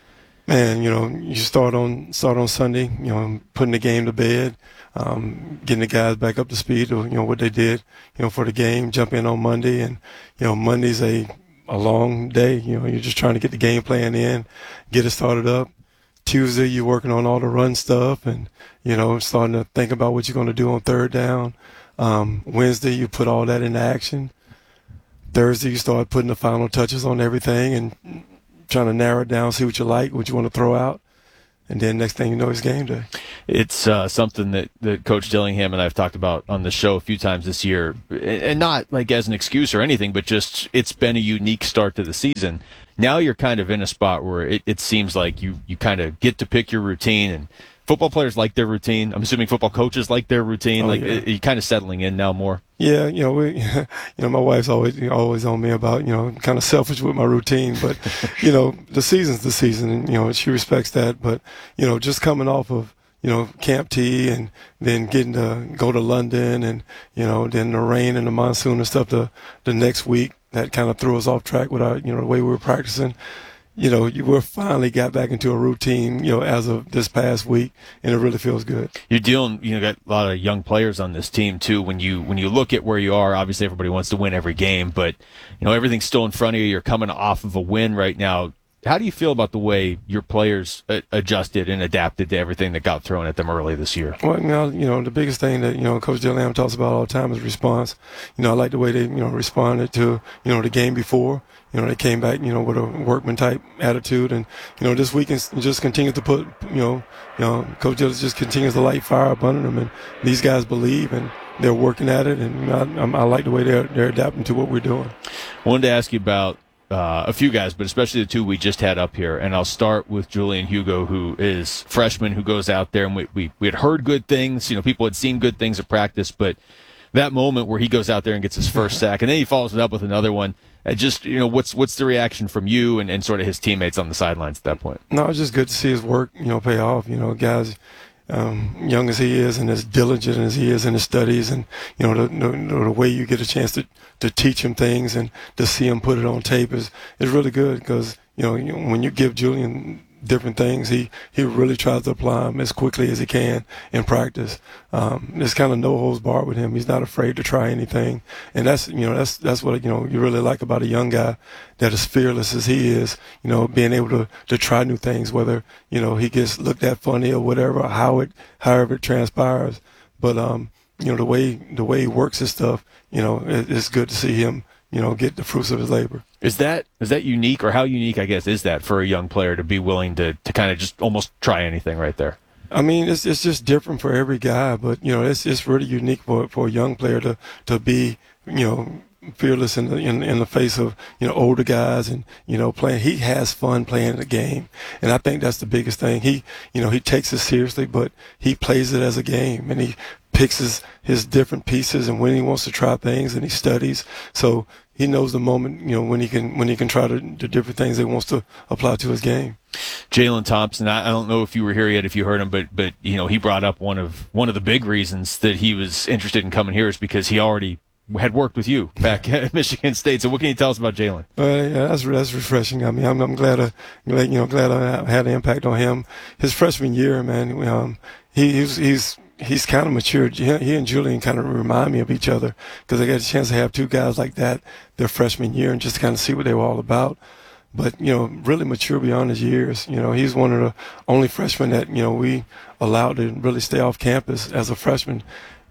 Man, you know, you start on start on Sunday, you know, putting the game to bed, um, getting the guys back up to speed, or, you know, what they did, you know, for the game, jump in on Monday. And, you know, Monday's a, a long day. You know, you're just trying to get the game plan in, get it started up. Tuesday, you're working on all the run stuff and, you know, starting to think about what you're going to do on third down. Um, Wednesday, you put all that into action. Thursday, you start putting the final touches on everything and trying to narrow it down, see what you like, what you want to throw out. And then next thing you know, it's game day. It's uh, something that, that Coach Dillingham and I have talked about on the show a few times this year, and not like as an excuse or anything, but just it's been a unique start to the season. Now you're kind of in a spot where it, it seems like you, you kind of get to pick your routine, and football players like their routine. I'm assuming football coaches like their routine. Oh, like, yeah. are you kind of settling in now more? Yeah, you know, we, you know, my wife's always you know, always on me about, you know, kind of selfish with my routine, but you know, the season's the season, and you know, she respects that. But you know, just coming off of you know Camp T, and then getting to go to London, and you know, then the rain and the monsoon and stuff the the next week, that kind of threw us off track with our you know the way we were practicing. You know, you we finally got back into a routine, you know, as of this past week, and it really feels good. You're dealing, you know, got a lot of young players on this team too. When you when you look at where you are, obviously everybody wants to win every game, but you know everything's still in front of you. You're coming off of a win right now. How do you feel about the way your players uh, adjusted and adapted to everything that got thrown at them early this year? Well, you know, you know, the biggest thing that, you know, Coach Dillingham talks about all the time is response. You know, I like the way they, you know, responded to, you know, the game before. You know, they came back, you know, with a workman-type attitude. And, you know, this weekend just continues to put, you know, you know, Coach Dillingham just continues to light fire up under them. And these guys believe, and they're working at it. And you know, I, I like the way they're, they're adapting to what we're doing. I wanted to ask you about Uh, a few guys, but especially the two we just had up here. And I'll start with Julian Hugo, who is freshman, who goes out there, and we, we, we had heard good things. You know, people had seen good things at practice, but that moment where he goes out there and gets his first sack, and then he follows it up with another one, and just, you know, what's what's the reaction from you and, and sort of his teammates on the sidelines at that point? No, it's just good to see his work, you know, pay off. You know, guys, um, young as he is and as diligent as he is in his studies, and, you know, the, the, the way you get a chance to, to teach him things and to see him put it on tape is, is really good, because, you know, you, when you give Julian different things, he, he really tries to apply them as quickly as he can in practice. Um, there's kind of no holds barred with him. He's not afraid to try anything. And that's, you know, that's, that's what, you know, you really like about a young guy that is fearless as he is, you know, being able to, to try new things, whether, you know, he gets looked at funny or whatever, how it, however it transpires. But, um, you know, the way, the way he works his stuff, you know, it, it's good to see him, you know, get the fruits of his labor. Is that is that unique, or how unique, I guess, is that for a young player to be willing to, to kind of just almost try anything right there? I mean, it's it's just different for every guy, but, you know, it's it's really unique for for a young player to, to be, you know, fearless in the in, in the face of, you know, older guys, and, you know, playing. He has fun playing the game, and I think that's the biggest thing. He, you know, he takes it seriously, but he plays it as a game, and he picks his, his different pieces, and when he wants to try things, and he studies. So he knows the moment, you know, when he can when he can try the, the different things that he wants to apply to his game. Jalen Thompson, I, I don't know if you were here yet, if you heard him, but but you know, he brought up one of one of the big reasons that he was interested in coming here is because he already had worked with you back at Michigan State. So what can you tell us about Jalen? Uh, yeah, that's that's refreshing. I mean, I'm, I'm glad, I, glad you know glad I had an impact on him. His freshman year, man, um, he, he's he's he's kind of matured. He, he and Julian kind of remind me of each other, because I got a chance to have two guys like that their freshman year and just kind of see what they were all about. But, you know, really mature beyond his years. You know, he's one of the only freshmen that, you know, we allowed to really stay off campus as a freshman.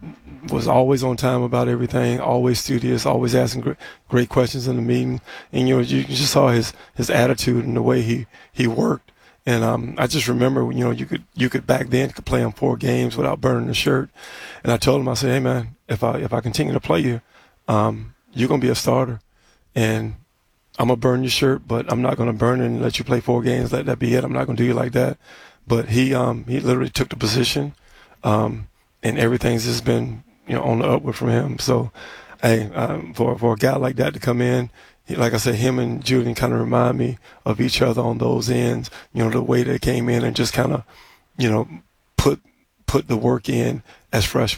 Was always on time about everything, always studious, always asking great, great questions in the meeting. And, you know, you, you just saw his, his attitude and the way he, he worked. And um, I just remember, you know, you could you could back then could play on four games without burning the shirt. And I told him, I said, hey, man, if I if I continue to play you, um, you're going to be a starter. And I'm going to burn your shirt, but I'm not going to burn it and let you play four games. Let that be it. I'm not going to do you like that. But he um, he literally took the position, um, and everything's just been, you know, on the upward from him. So, hey, um, for, for a guy like that to come in, like I said, him and Julian kind of remind me of each other on those ends. You know, the way they came in and just kind of, you know, put put the work in as freshmen.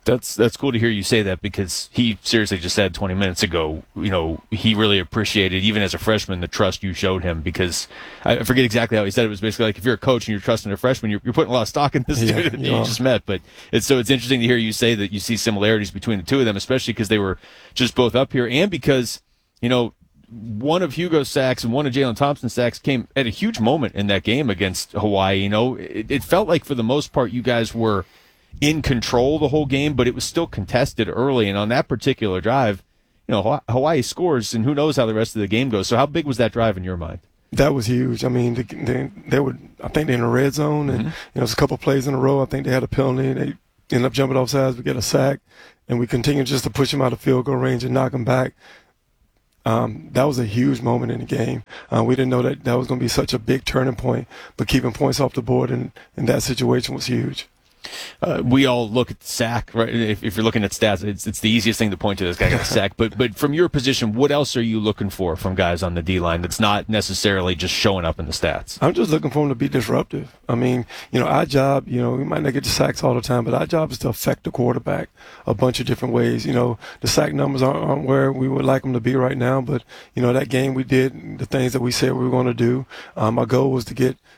That's that's cool to hear you say that, because he seriously just said twenty minutes ago, you know, he really appreciated, even as a freshman, the trust you showed him, because I forget exactly how he said it. It was basically like, if you're a coach and you're trusting a freshman, you're, you're putting a lot of stock in this Yeah, student that yeah. you just met. But it's so it's interesting to hear you say that you see similarities between the two of them, especially because they were just both up here, and because, you know, one of Hugo's sacks and one of Jalen Thompson's sacks came at a huge moment in that game against Hawaii. You know, it, it felt like for the most part you guys were in control the whole game, but it was still contested early. And on that particular drive, you know, Hawaii scores, and who knows how the rest of the game goes. So how big was that drive in your mind? That was huge. I mean, they, they, they were, I think they're in the red zone, and, mm-hmm. you know, it's a couple of plays in a row. I think they had a penalty. They ended up jumping off sides. We get a sack, and we continue just to push them out of field goal range and knock them back. Um, that was a huge moment in the game. Uh, we didn't know that that was going to be such a big turning point, but keeping points off the board in, in that situation was huge. Uh, we all look at the sack, right? If, if you're looking at stats, it's it's the easiest thing to point to. This guy got a sack. But but from your position, what else are you looking for from guys on the D line that's not necessarily just showing up in the stats? I'm just looking for them to be disruptive. I mean, you know, our job, you know, we might not get the sacks all the time, but our job is to affect the quarterback a bunch of different ways. You know, the sack numbers aren't, aren't where we would like them to be right now, but you know, that game we did the things that we said we were going to do. Um, our goal was to get